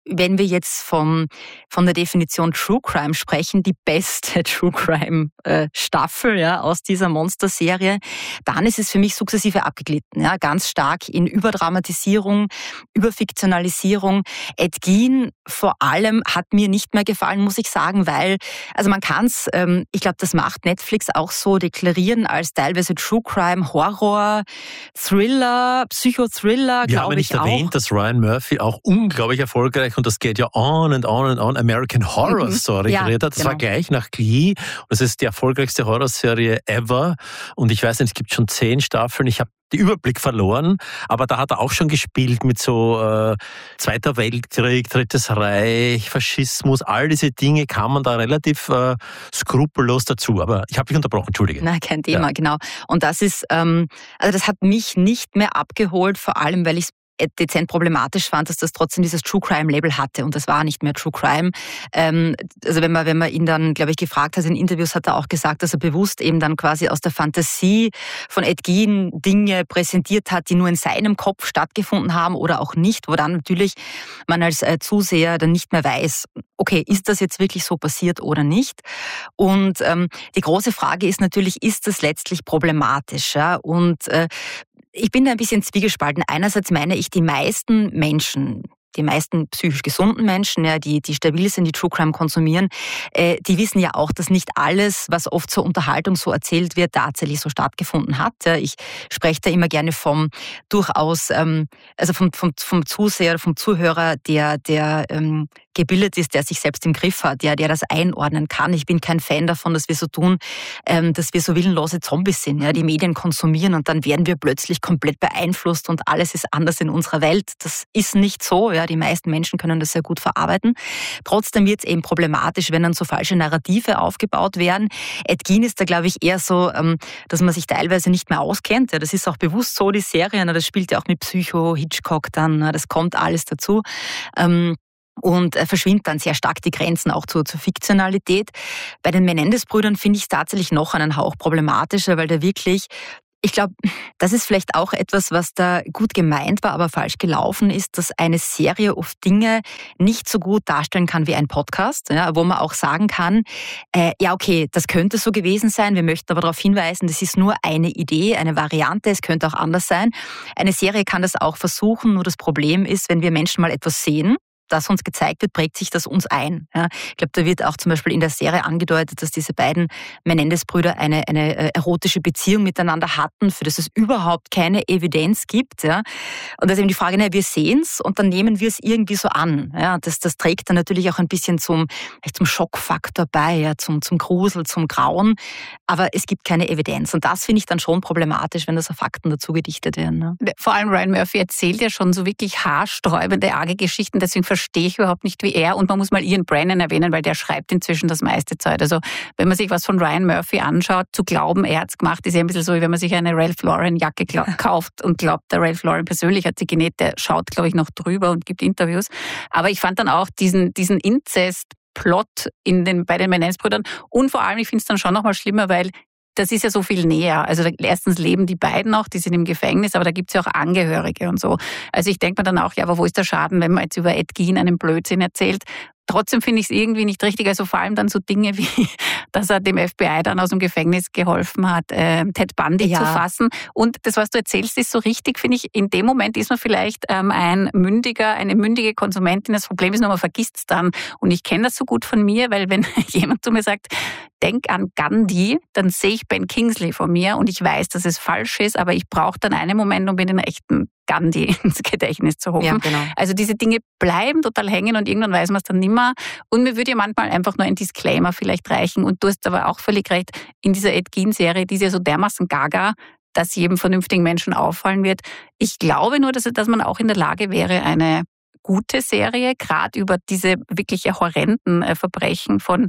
wenn wir jetzt vom, von der Definition True Crime sprechen, die beste True Crime äh, Staffel ja, aus dieser Monsterserie, dann ist es für mich sukzessive abgeglitten. Ja, ganz stark in Überdramatisierung, Überfiktionalisierung. Ed Gein vor allem hat mir nicht mehr gefallen, muss ich sagen, weil, also man kann es, ähm, ich glaube, das macht Netflix auch so deklarieren als teilweise True Crime, Horror, Thriller, Psychothriller, glaube ich auch. Wir haben nicht erwähnt, dass Ryan Murphy auch unglaublich erfolgreich, und das geht ja on and on and on, American Horror Story ja, geredet hat. Das genau. war gleich nach Glee. Das ist die erfolgreichste Horrorserie ever. Und ich weiß nicht, es gibt schon zehn Staffeln. Ich habe den Überblick verloren, aber da hat er auch schon gespielt mit so äh, Zweiter Weltkrieg, Drittes Reich, Faschismus, all diese Dinge kam man da relativ äh, skrupellos dazu. Aber ich habe dich unterbrochen, entschuldige. Na, kein Thema, ja. Genau. Und das ist, ähm, also das hat mich nicht mehr abgeholt, vor allem, weil ich es dezent problematisch fand, dass das trotzdem dieses True Crime Label hatte, und das war nicht mehr True Crime. Ähm, also wenn man, wenn man ihn dann, glaube ich, gefragt hat in Interviews, hat er auch gesagt, dass er bewusst eben dann quasi aus der Fantasie von Ed Gein Dinge präsentiert hat, die nur in seinem Kopf stattgefunden haben oder auch nicht, wo dann natürlich man als äh, Zuseher dann nicht mehr weiß, okay, ist das jetzt wirklich so passiert oder nicht? Und ähm, die große Frage ist natürlich, ist das letztlich problematisch? Ja? Und äh, ich bin da ein bisschen zwiegespalten. Einerseits meine ich, die meisten Menschen, die meisten psychisch gesunden Menschen, ja, die, die stabil sind, die True Crime konsumieren, äh, die wissen ja auch, dass nicht alles, was oft zur Unterhaltung so erzählt wird, tatsächlich so stattgefunden hat. Ja, ich spreche da immer gerne vom durchaus, ähm, also vom, vom, vom Zuseher, vom Zuhörer, der, der ähm, gebildet ist, der sich selbst im Griff hat, ja, der das einordnen kann. Ich bin kein Fan davon, dass wir so tun, ähm, dass wir so willenlose Zombies sind, ja, die Medien konsumieren und dann werden wir plötzlich komplett beeinflusst und alles ist anders in unserer Welt. Das ist nicht so, ja, die meisten Menschen können das sehr gut verarbeiten. Trotzdem wird es eben problematisch, wenn dann so falsche Narrative aufgebaut werden. Ed Gein ist da, glaube ich, eher so, ähm, dass man sich teilweise nicht mehr auskennt. Ja, das ist auch bewusst so, die Serie, das spielt ja auch mit Psycho, Hitchcock dann, das kommt alles dazu. Ähm, Und verschwindet dann sehr stark die Grenzen auch zur, zur Fiktionalität. Bei den Menendez-Brüdern finde ich es tatsächlich noch einen Hauch problematischer, weil da wirklich, ich glaube, das ist vielleicht auch etwas, was da gut gemeint war, aber falsch gelaufen ist, dass eine Serie oft Dinge nicht so gut darstellen kann wie ein Podcast, ja, wo man auch sagen kann, äh, ja okay, das könnte so gewesen sein, wir möchten aber darauf hinweisen, das ist nur eine Idee, eine Variante, es könnte auch anders sein. Eine Serie kann das auch versuchen, nur das Problem ist, wenn wir Menschen mal etwas sehen, das uns gezeigt wird, prägt sich das uns ein. Ja, ich glaube, da wird auch zum Beispiel in der Serie angedeutet, dass diese beiden Menendez-Brüder eine, eine erotische Beziehung miteinander hatten, für das es überhaupt keine Evidenz gibt. Ja. Und da ist eben die Frage, na, wir sehen es und dann nehmen wir es irgendwie so an. Ja. Das, das trägt dann natürlich auch ein bisschen zum, zum Schockfaktor bei, ja, zum, zum Grusel, zum Grauen. Aber es gibt keine Evidenz. Und das finde ich dann schon problematisch, wenn da so Fakten dazu gedichtet werden. Ne. Vor allem Ryan Murphy erzählt ja schon so wirklich haarsträubende, arge Geschichten, deswegen verstehe ich überhaupt nicht wie er. Und man muss mal Ian Brennan erwähnen, weil der schreibt inzwischen das meiste Zeit. Also wenn man sich was von Ryan Murphy anschaut, zu glauben, er hat es gemacht, ist ja ein bisschen so, wie wenn man sich eine Ralph Lauren Jacke kauft und glaubt, der Ralph Lauren persönlich hat sie genäht. Der schaut, glaube ich, noch drüber und gibt Interviews. Aber ich fand dann auch diesen, diesen Inzest-Plot in den, bei den Menendez-Brüdern und vor allem, ich finde es dann schon noch mal schlimmer, weil das ist ja so viel näher. Also erstens leben die beiden noch, die sind im Gefängnis, aber da gibt es ja auch Angehörige und so. Also ich denke mir dann auch, ja, aber wo ist der Schaden, wenn man jetzt über Ed Gein einen Blödsinn erzählt? Trotzdem finde ich es irgendwie nicht richtig. Also vor allem dann so Dinge wie, dass er dem F B I dann aus dem Gefängnis geholfen hat, äh, Ted Bundy ja. zu fassen. Und das, was du erzählst, ist so richtig, finde ich. In dem Moment ist man vielleicht ähm, ein mündiger, eine mündige Konsumentin. Das Problem ist nur, man vergisst es dann. Und ich kenne das so gut von mir, weil wenn jemand zu mir sagt, denk an Gandhi, dann sehe ich Ben Kingsley vor mir und ich weiß, dass es falsch ist, aber ich brauche dann einen Moment, um mir den echten Gandhi ins Gedächtnis zu rufen. Ja, genau. Also diese Dinge bleiben total hängen und irgendwann weiß man es dann nimmer. Und mir würde ja manchmal einfach nur ein Disclaimer vielleicht reichen. Und du hast aber auch völlig recht, in dieser Ed Gein-Serie, die ist ja so dermaßen gaga, dass jedem vernünftigen Menschen auffallen wird. Ich glaube nur, dass, dass man auch in der Lage wäre, eine gute Serie, gerade über diese wirklich horrenden Verbrechen von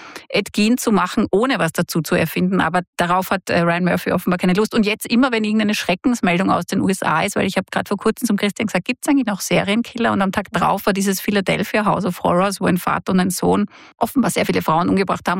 Ed Gein zu machen, ohne was dazu zu erfinden. Aber darauf hat Ryan Murphy offenbar keine Lust. Und jetzt immer, wenn irgendeine Schreckensmeldung aus den U S A ist, weil ich habe gerade vor kurzem zum Christian gesagt, gibt es eigentlich noch Serienkiller? Und am Tag drauf war dieses Philadelphia House of Horrors, wo ein Vater und ein Sohn offenbar sehr viele Frauen umgebracht haben. Und mein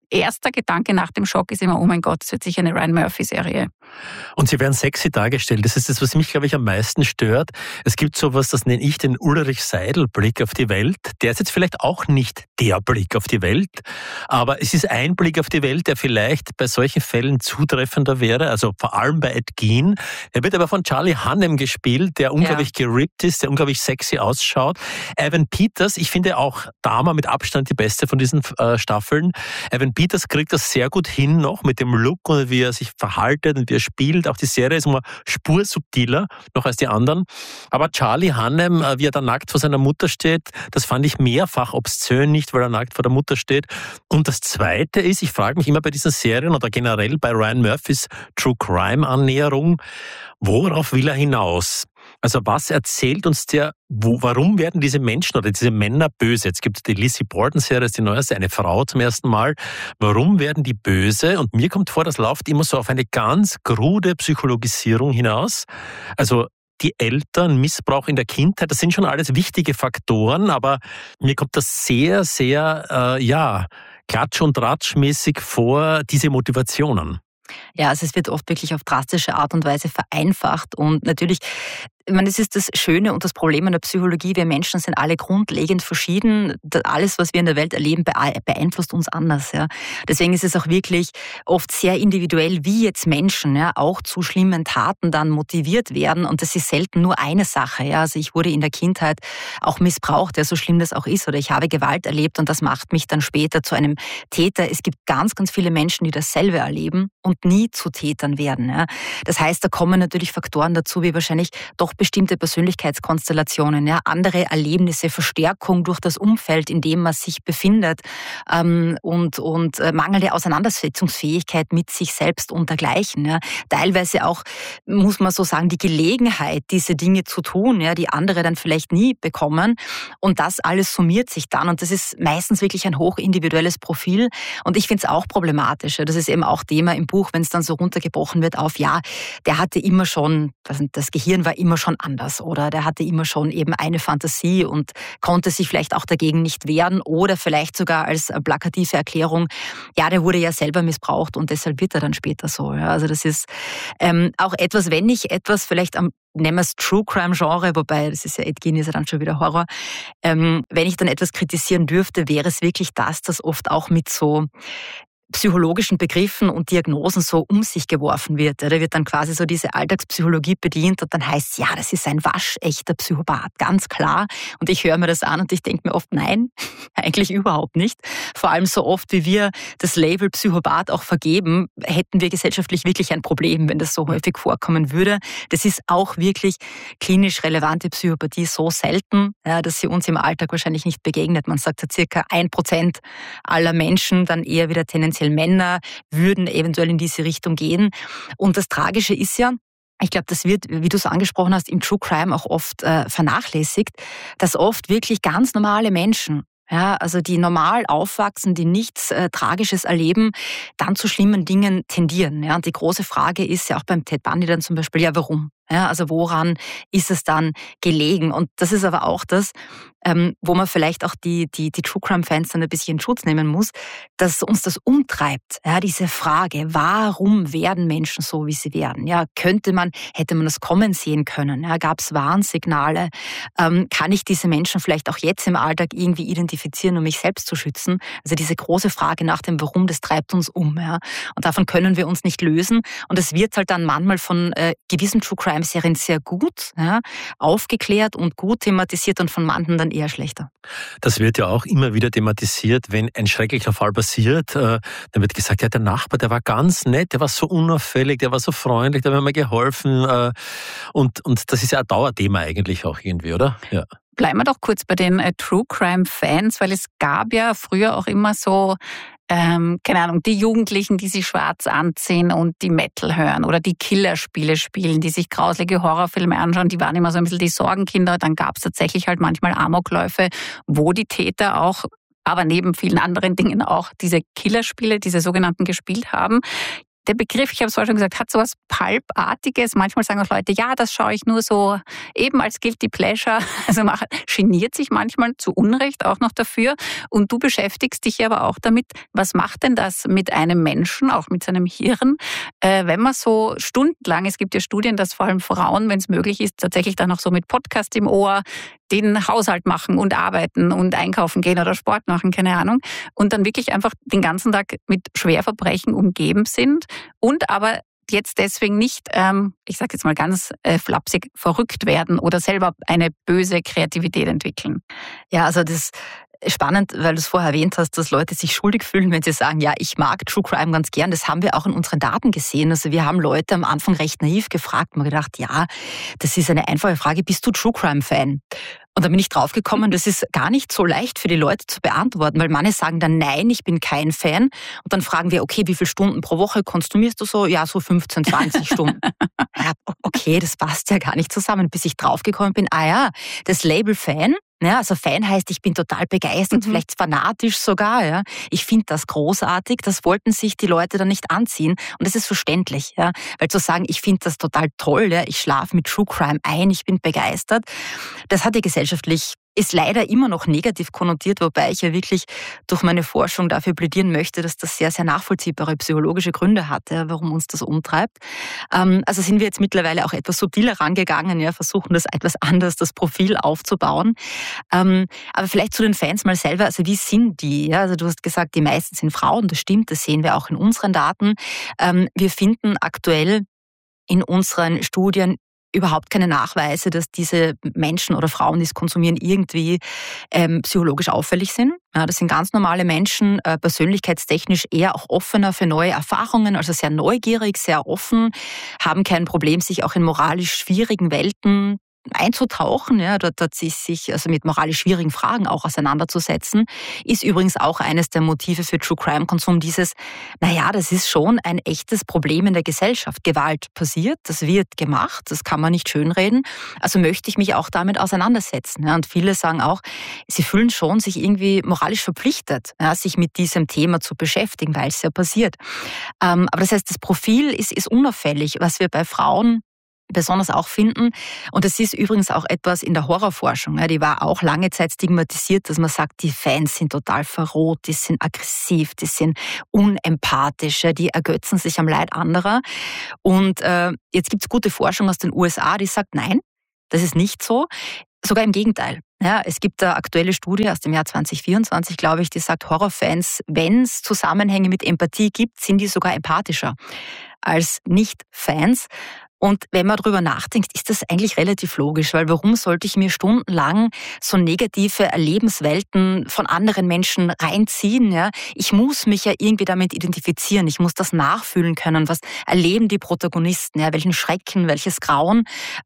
erster Gedanke nach dem Schock ist immer, oh mein Gott, es wird sicher eine Ryan Murphy-Serie. Und sie werden sexy dargestellt. Das ist das, was mich, glaube ich, am meisten stört. Es gibt sowas, das nenne ich den Ulrich-Seidel-Blick auf die Welt. Der ist jetzt vielleicht auch nicht der Blick auf die Welt, aber es ist ein Blick auf die Welt, der vielleicht bei solchen Fällen zutreffender wäre, also vor allem bei Ed Gein. Er wird aber von Charlie Hunnam gespielt, der unglaublich ja. gerippt ist, der unglaublich sexy ausschaut. Evan Peters, ich finde auch Dama mit Abstand die beste von diesen äh, Staffeln. Evan Peters kriegt das sehr gut hin noch mit dem Look und wie er sich verhaltet und wie er spielt. Auch die Serie ist immer spursubtiler noch als die anderen. Aber Charlie Hunnam, wie er da nackt vor seiner Mutter steht, das fand ich mehrfach obszön, nicht weil er nackt vor der Mutter steht. Und das Zweite ist, ich frage mich immer bei diesen Serien oder generell bei Ryan Murphys True Crime Annäherung, worauf will er hinaus? Also was erzählt uns der, wo, warum werden diese Menschen oder diese Männer böse? Jetzt gibt es die Lizzie Borden-Serie, ist die neueste, eine Frau zum ersten Mal. Warum werden die böse? Und mir kommt vor, das läuft immer so auf eine ganz krude Psychologisierung hinaus. Also die Eltern, Missbrauch in der Kindheit, das sind schon alles wichtige Faktoren, aber mir kommt das sehr, sehr, äh, ja, klatsch- und ratschmäßig vor, diese Motivationen. Ja, also es wird oft wirklich auf drastische Art und Weise vereinfacht und natürlich, ich meine, das ist das Schöne und das Problem an der Psychologie. Wir Menschen sind alle grundlegend verschieden. Alles, was wir in der Welt erleben, beeinflusst uns anders. Ja. Deswegen ist es auch wirklich oft sehr individuell, wie jetzt Menschen ja, auch zu schlimmen Taten dann motiviert werden. Und das ist selten nur eine Sache. Ja. Also ich wurde in der Kindheit auch missbraucht, ja, so schlimm das auch ist. Oder ich habe Gewalt erlebt und das macht mich dann später zu einem Täter. Es gibt ganz, ganz viele Menschen, die dasselbe erleben und nie zu Tätern werden. Ja. Das heißt, da kommen natürlich Faktoren dazu, wie wahrscheinlich doch bestimmte Persönlichkeitskonstellationen, ja, andere Erlebnisse, Verstärkung durch das Umfeld, in dem man sich befindet ähm, und, und äh, mangelnde Auseinandersetzungsfähigkeit mit sich selbst und dergleichen. Ja. Teilweise auch, muss man so sagen, die Gelegenheit, diese Dinge zu tun, ja, die andere dann vielleicht nie bekommen. Und das alles summiert sich dann und das ist meistens wirklich ein hochindividuelles Profil. Und ich finde es auch problematisch. Ja. Das ist eben auch Thema im Buch, wenn es dann so runtergebrochen wird auf, ja, der hatte immer schon, das Gehirn war immer schon anders oder der hatte immer schon eben eine Fantasie und konnte sich vielleicht auch dagegen nicht wehren oder vielleicht sogar als plakative Erklärung, ja, der wurde ja selber missbraucht und deshalb wird er dann später so. Ja. Also das ist ähm, auch etwas, wenn ich etwas vielleicht am nennen wir es True Crime Genre, wobei das ist ja Ed Gein ist ja dann schon wieder Horror. Ähm, wenn ich dann etwas kritisieren dürfte, wäre es wirklich das, das oft auch mit so psychologischen Begriffen und Diagnosen so um sich geworfen wird. Da wird dann quasi so diese Alltagspsychologie bedient und dann heißt es, ja, das ist ein waschechter Psychopath, ganz klar. Und ich höre mir das an und ich denke mir oft, nein, eigentlich überhaupt nicht. Vor allem so oft, wie wir das Label Psychopath auch vergeben, hätten wir gesellschaftlich wirklich ein Problem, wenn das so häufig vorkommen würde. Das ist auch wirklich klinisch relevante Psychopathie so selten, ja, dass sie uns im Alltag wahrscheinlich nicht begegnet. Man sagt, so circa ein Prozent aller Menschen, dann eher wieder tendenziell Männer, würden eventuell in diese Richtung gehen. Und das Tragische ist ja, ich glaube, das wird, wie du es angesprochen hast, im True Crime auch oft äh, vernachlässigt, dass oft wirklich ganz normale Menschen, ja, also die normal aufwachsen, die nichts äh, Tragisches erleben, dann zu schlimmen Dingen tendieren. Ja. Und die große Frage ist ja auch beim Ted Bundy dann zum Beispiel, ja, warum? Ja, also woran ist es dann gelegen? Und das ist aber auch das, ähm, wo man vielleicht auch die, die, die True Crime-Fans dann ein bisschen in Schutz nehmen muss, dass uns das umtreibt. Ja, diese Frage, warum werden Menschen so, wie sie werden? Ja, könnte man, hätte man das kommen sehen können? Ja, gab es Warnsignale? Ähm, kann ich diese Menschen vielleicht auch jetzt im Alltag irgendwie identifizieren, um mich selbst zu schützen? Also diese große Frage nach dem Warum, das treibt uns um. Ja? Und davon können wir uns nicht lösen. Und es wird halt dann manchmal von äh, gewissen True Crime Serien sehr gut, ja, aufgeklärt und gut thematisiert und von manchen dann eher schlechter. Das wird ja auch immer wieder thematisiert, wenn ein schrecklicher Fall passiert, äh, dann wird gesagt, ja, der Nachbar, der war ganz nett, der war so unauffällig, der war so freundlich, der hat mir geholfen äh, und, und das ist ja ein Dauerthema eigentlich auch irgendwie, oder? Ja. Bleiben wir doch kurz bei den äh, True Crime Fans, weil es gab ja früher auch immer so Ähm, keine Ahnung, die Jugendlichen, die sich schwarz anziehen und die Metal hören oder die Killerspiele spielen, die sich grauslige Horrorfilme anschauen, die waren immer so ein bisschen die Sorgenkinder. Dann gab es tatsächlich halt manchmal Amokläufe, wo die Täter auch, aber neben vielen anderen Dingen auch diese Killerspiele, diese sogenannten, gespielt haben. der Begriff, ich habe es vorher schon gesagt, hat so was Pulpartiges. Manchmal sagen auch Leute, ja, das schaue ich nur so eben als Guilty Pleasure. Also man geniert sich manchmal zu Unrecht auch noch dafür. Und du beschäftigst dich aber auch damit, was macht denn das mit einem Menschen, auch mit seinem Hirn, äh, wenn man so stundenlang, es gibt ja Studien, dass vor allem Frauen, wenn es möglich ist, tatsächlich dann auch so mit Podcast im Ohr den Haushalt machen und arbeiten und einkaufen gehen oder Sport machen, keine Ahnung. Und dann wirklich einfach den ganzen Tag mit Schwerverbrechen umgeben sind und aber jetzt deswegen nicht, ähm, ich sage jetzt mal ganz äh, flapsig, verrückt werden oder selber eine böse Kreativität entwickeln. Ja, also das spannend, weil du es vorher erwähnt hast, dass Leute sich schuldig fühlen, wenn sie sagen, ja, ich mag True Crime ganz gern. Das haben wir auch in unseren Daten gesehen. Also wir haben Leute am Anfang recht naiv gefragt und gedacht, ja, das ist eine einfache Frage, bist du True Crime Fan? Und dann bin ich draufgekommen, das ist gar nicht so leicht für die Leute zu beantworten, weil manche sagen dann, nein, ich bin kein Fan. Und dann fragen wir, okay, wie viele Stunden pro Woche konsumierst du so? Ja, so fünfzehn, zwanzig Stunden. Ja, okay, das passt ja gar nicht zusammen, bis ich draufgekommen bin, ah ja, das Label Fan, ja, also Fan heißt, ich bin total begeistert, mhm. vielleicht fanatisch sogar. Ja. Ich finde das großartig. Das wollten sich die Leute dann nicht anziehen. Und das ist verständlich. Ja. Weil zu sagen, ich finde das total toll, ja, ich schlafe mit True Crime ein, ich bin begeistert, das hat ja gesellschaftlich, ist leider immer noch negativ konnotiert, wobei ich ja wirklich durch meine Forschung dafür plädieren möchte, dass das sehr, sehr nachvollziehbare psychologische Gründe hat, ja, warum uns das umtreibt. Ähm, also sind wir jetzt mittlerweile auch etwas subtiler rangegangen, ja, versuchen das etwas anders, das Profil aufzubauen. Ähm, aber vielleicht zu den Fans mal selber, also wie sind die? Ja? Also du hast gesagt, die meisten sind Frauen, das stimmt, das sehen wir auch in unseren Daten. Ähm, wir finden aktuell in unseren Studien überhaupt keine Nachweise, dass diese Menschen oder Frauen, die es konsumieren, irgendwie ähm, psychologisch auffällig sind. Ja, das sind ganz normale Menschen, äh, persönlichkeitstechnisch eher auch offener für neue Erfahrungen, also sehr neugierig, sehr offen, haben kein Problem, sich auch in moralisch schwierigen Welten einzutauchen, ja, dort, dort sich also mit moralisch schwierigen Fragen auch auseinanderzusetzen, ist übrigens auch eines der Motive für True Crime Konsum, dieses, naja, das ist schon ein echtes Problem in der Gesellschaft. Gewalt passiert, das wird gemacht, das kann man nicht schönreden, also möchte ich mich auch damit auseinandersetzen. Ja, und viele sagen auch, sie fühlen schon sich irgendwie moralisch verpflichtet, ja, sich mit diesem Thema zu beschäftigen, weil es ja passiert. Ähm, aber das heißt, das Profil ist, ist unauffällig, was wir bei Frauen besonders auch finden. Und es ist übrigens auch etwas in der Horrorforschung, ja, die war auch lange Zeit stigmatisiert, dass man sagt, die Fans sind total verroht, die sind aggressiv, die sind unempathisch, ja, die ergötzen sich am Leid anderer. Und äh, jetzt gibt es gute Forschung aus den U S A, die sagt, nein, das ist nicht so. Sogar im Gegenteil. Ja, es gibt eine aktuelle Studie aus dem Jahr zwanzig vierundzwanzig, glaube ich, die sagt, Horrorfans, wenn es Zusammenhänge mit Empathie gibt, sind die sogar empathischer als Nicht-Fans. Und wenn man darüber nachdenkt, ist das eigentlich relativ logisch, weil warum sollte ich mir stundenlang so negative Erlebenswelten von anderen Menschen reinziehen? Ja? Ich muss mich ja irgendwie damit identifizieren, ich muss das nachfühlen können, was erleben die Protagonisten, ja? Welchen Schrecken, welches Grauen.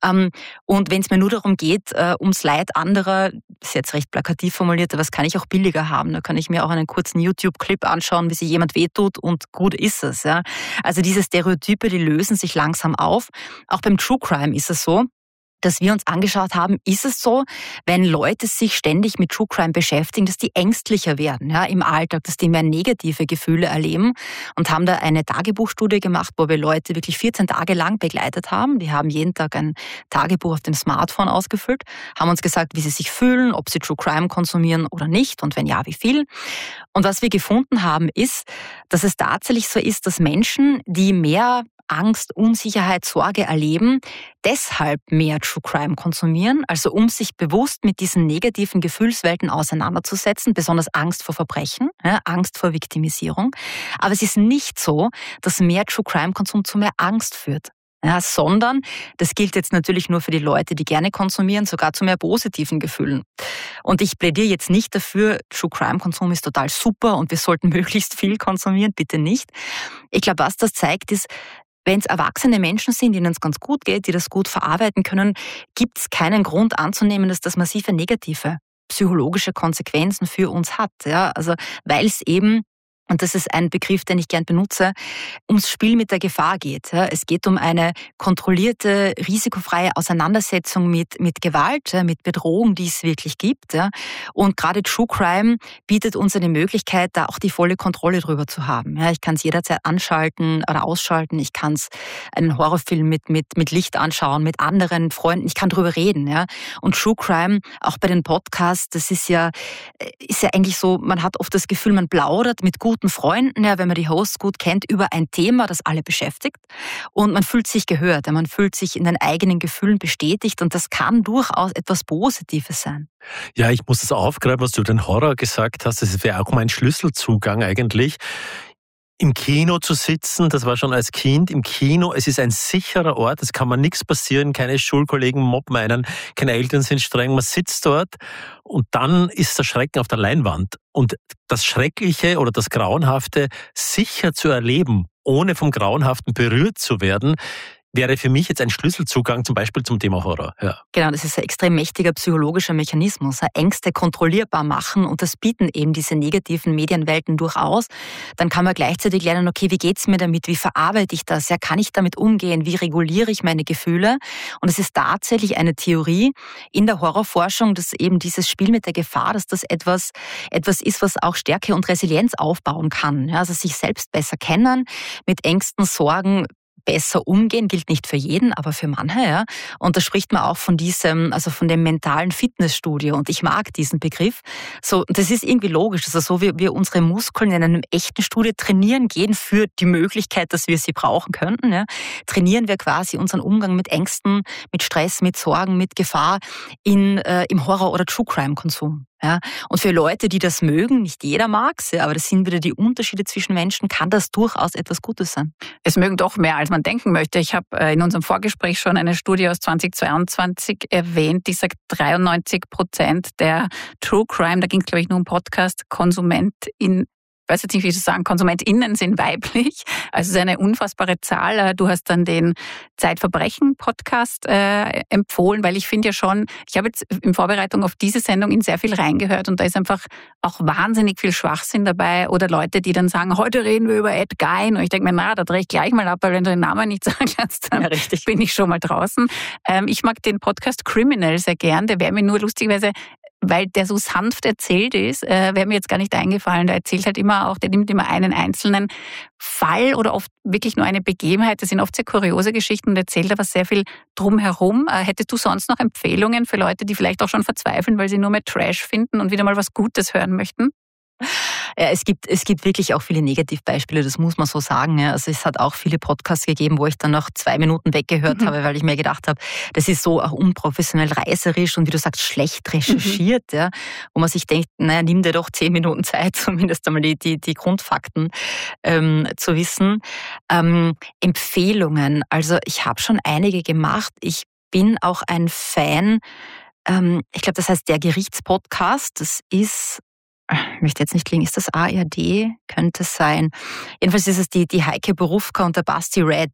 Und wenn es mir nur darum geht, ums Leid anderer, das ist jetzt recht plakativ formuliert, aber das kann ich auch billiger haben. Da kann ich mir auch einen kurzen YouTube-Clip anschauen, wie sich jemand wehtut und gut ist es. Ja? Also diese Stereotype, die lösen sich langsam auf. Auch beim True Crime ist es so, dass wir uns angeschaut haben, ist es so, wenn Leute sich ständig mit True Crime beschäftigen, dass die ängstlicher werden, ja, im Alltag, dass die mehr negative Gefühle erleben, und haben da eine Tagebuchstudie gemacht, wo wir Leute wirklich vierzehn Tage lang begleitet haben. Die haben jeden Tag ein Tagebuch auf dem Smartphone ausgefüllt, haben uns gesagt, wie sie sich fühlen, ob sie True Crime konsumieren oder nicht und wenn ja, wie viel. Und was wir gefunden haben, ist, dass es tatsächlich so ist, dass Menschen, die mehr Angst, Unsicherheit, Sorge erleben, deshalb mehr True Crime konsumieren, also um sich bewusst mit diesen negativen Gefühlswelten auseinanderzusetzen, besonders Angst vor Verbrechen, ja, Angst vor Viktimisierung. Aber es ist nicht so, dass mehr True Crime Konsum zu mehr Angst führt. Ja, sondern, das gilt jetzt natürlich nur für die Leute, die gerne konsumieren, sogar zu mehr positiven Gefühlen. Und ich plädiere jetzt nicht dafür, True Crime Konsum ist total super und wir sollten möglichst viel konsumieren, bitte nicht. Ich glaube, was das zeigt, ist, wenn es erwachsene Menschen sind, denen es ganz gut geht, die das gut verarbeiten können, gibt es keinen Grund anzunehmen, dass das massive negative psychologische Konsequenzen für uns hat. Ja? Also weil es eben und das ist ein Begriff, den ich gern benutze, ums Spiel mit der Gefahr geht. Es geht um eine kontrollierte, risikofreie Auseinandersetzung mit, mit Gewalt, mit Bedrohung, die es wirklich gibt. Und gerade True Crime bietet uns eine Möglichkeit, da auch die volle Kontrolle drüber zu haben. Ich kann es jederzeit anschalten oder ausschalten. Ich kann es einen Horrorfilm mit, mit, mit Licht anschauen, mit anderen Freunden. Ich kann drüber reden. Und True Crime, auch bei den Podcasts, das ist ja, ist ja eigentlich so, man hat oft das Gefühl, man plaudert mit guten Freunden, ja, wenn man die Hosts gut kennt, über ein Thema, das alle beschäftigt. Und man fühlt sich gehört, man fühlt sich in den eigenen Gefühlen bestätigt und das kann durchaus etwas Positives sein. Ja, ich muss das aufgreifen, was du über den Horror gesagt hast. Das wäre auch mein Schlüsselzugang eigentlich. Im Kino zu sitzen, das war schon als Kind im Kino, es ist ein sicherer Ort, es kann man nichts passieren, keine Schulkollegen mobben einen, keine Eltern sind streng, man sitzt dort und dann ist der Schrecken auf der Leinwand. Und das Schreckliche oder das Grauenhafte sicher zu erleben, ohne vom Grauenhaften berührt zu werden, wäre für mich jetzt ein Schlüsselzugang zum Beispiel zum Thema Horror. Ja. Genau, das ist ein extrem mächtiger psychologischer Mechanismus. Ängste kontrollierbar machen und das bieten eben diese negativen Medienwelten durchaus. Dann kann man gleichzeitig lernen, okay, wie geht's mir damit? Wie verarbeite ich das? Ja, kann ich damit umgehen? Wie reguliere ich meine Gefühle? Und es ist tatsächlich eine Theorie in der Horrorforschung, dass eben dieses Spiel mit der Gefahr, dass das etwas, etwas ist, was auch Stärke und Resilienz aufbauen kann. Ja, also sich selbst besser kennen, mit Ängsten, Sorgen besser umgehen, gilt nicht für jeden, aber für manche, ja. Und da spricht man auch von diesem, also von dem mentalen Fitnessstudio. Und ich mag diesen Begriff. So, das ist irgendwie logisch. Also so wie wir unsere Muskeln in einem echten Studio trainieren gehen für die Möglichkeit, dass wir sie brauchen könnten, ja, trainieren wir quasi unseren Umgang mit Ängsten, mit Stress, mit Sorgen, mit Gefahr in, äh, im Horror- oder True-Crime-Konsum. Ja, und für Leute, die das mögen, nicht jeder mag es, ja, aber das sind wieder die Unterschiede zwischen Menschen, kann das durchaus etwas Gutes sein. Es mögen doch mehr, als man denken möchte. Ich habe in unserem Vorgespräch schon eine Studie aus zweitausendzweiundzwanzig erwähnt, die sagt, dreiundneunzig Prozent der True Crime, da ging es glaube ich nur um Podcast-KonsumentInnen, ich weiß jetzt nicht, wie ich das sagen, KonsumentInnen sind weiblich. Also es ist eine unfassbare Zahl. Du hast dann den Zeitverbrechen-Podcast äh, empfohlen, weil ich finde ja schon, ich habe jetzt in Vorbereitung auf diese Sendung in sehr viel reingehört und da ist einfach auch wahnsinnig viel Schwachsinn dabei oder Leute, die dann sagen, heute reden wir über Ed Gein und ich denke mir, na, da drehe ich gleich mal ab, weil wenn du den Namen nicht sagen kannst, dann ja, richtig. bin ich schon mal draußen. Ähm, ich mag den Podcast Criminal sehr gern, der wäre mir nur lustigerweise, weil der so sanft erzählt ist, äh, wäre mir jetzt gar nicht eingefallen. Der erzählt halt immer auch, der nimmt immer einen einzelnen Fall oder oft wirklich nur eine Begebenheit. Das sind oft sehr kuriose Geschichten und erzählt aber sehr viel drumherum. Äh, hättest du sonst noch Empfehlungen für Leute, die vielleicht auch schon verzweifeln, weil sie nur mehr Trash finden und wieder mal was Gutes hören möchten? Ja, es gibt, es gibt wirklich auch viele Negativbeispiele, das muss man so sagen. Ja. Also es hat auch viele Podcasts gegeben, wo ich dann noch zwei Minuten weggehört mhm. habe, weil ich mir gedacht habe, das ist so auch unprofessionell reißerisch und wie du sagst, schlecht recherchiert. Mhm. Ja, wo man sich denkt, naja, nimm dir doch zehn Minuten Zeit, zumindest einmal die, die, die Grundfakten ähm, zu wissen. Ähm, Empfehlungen, also ich habe schon einige gemacht. Ich bin auch ein Fan, ähm, ich glaube, das heißt der Gerichtspodcast, das ist... Ich möchte jetzt nicht klingen, ist das A R D? Könnte es sein. Jedenfalls ist es die, die Heike Borufka und der Basti Red.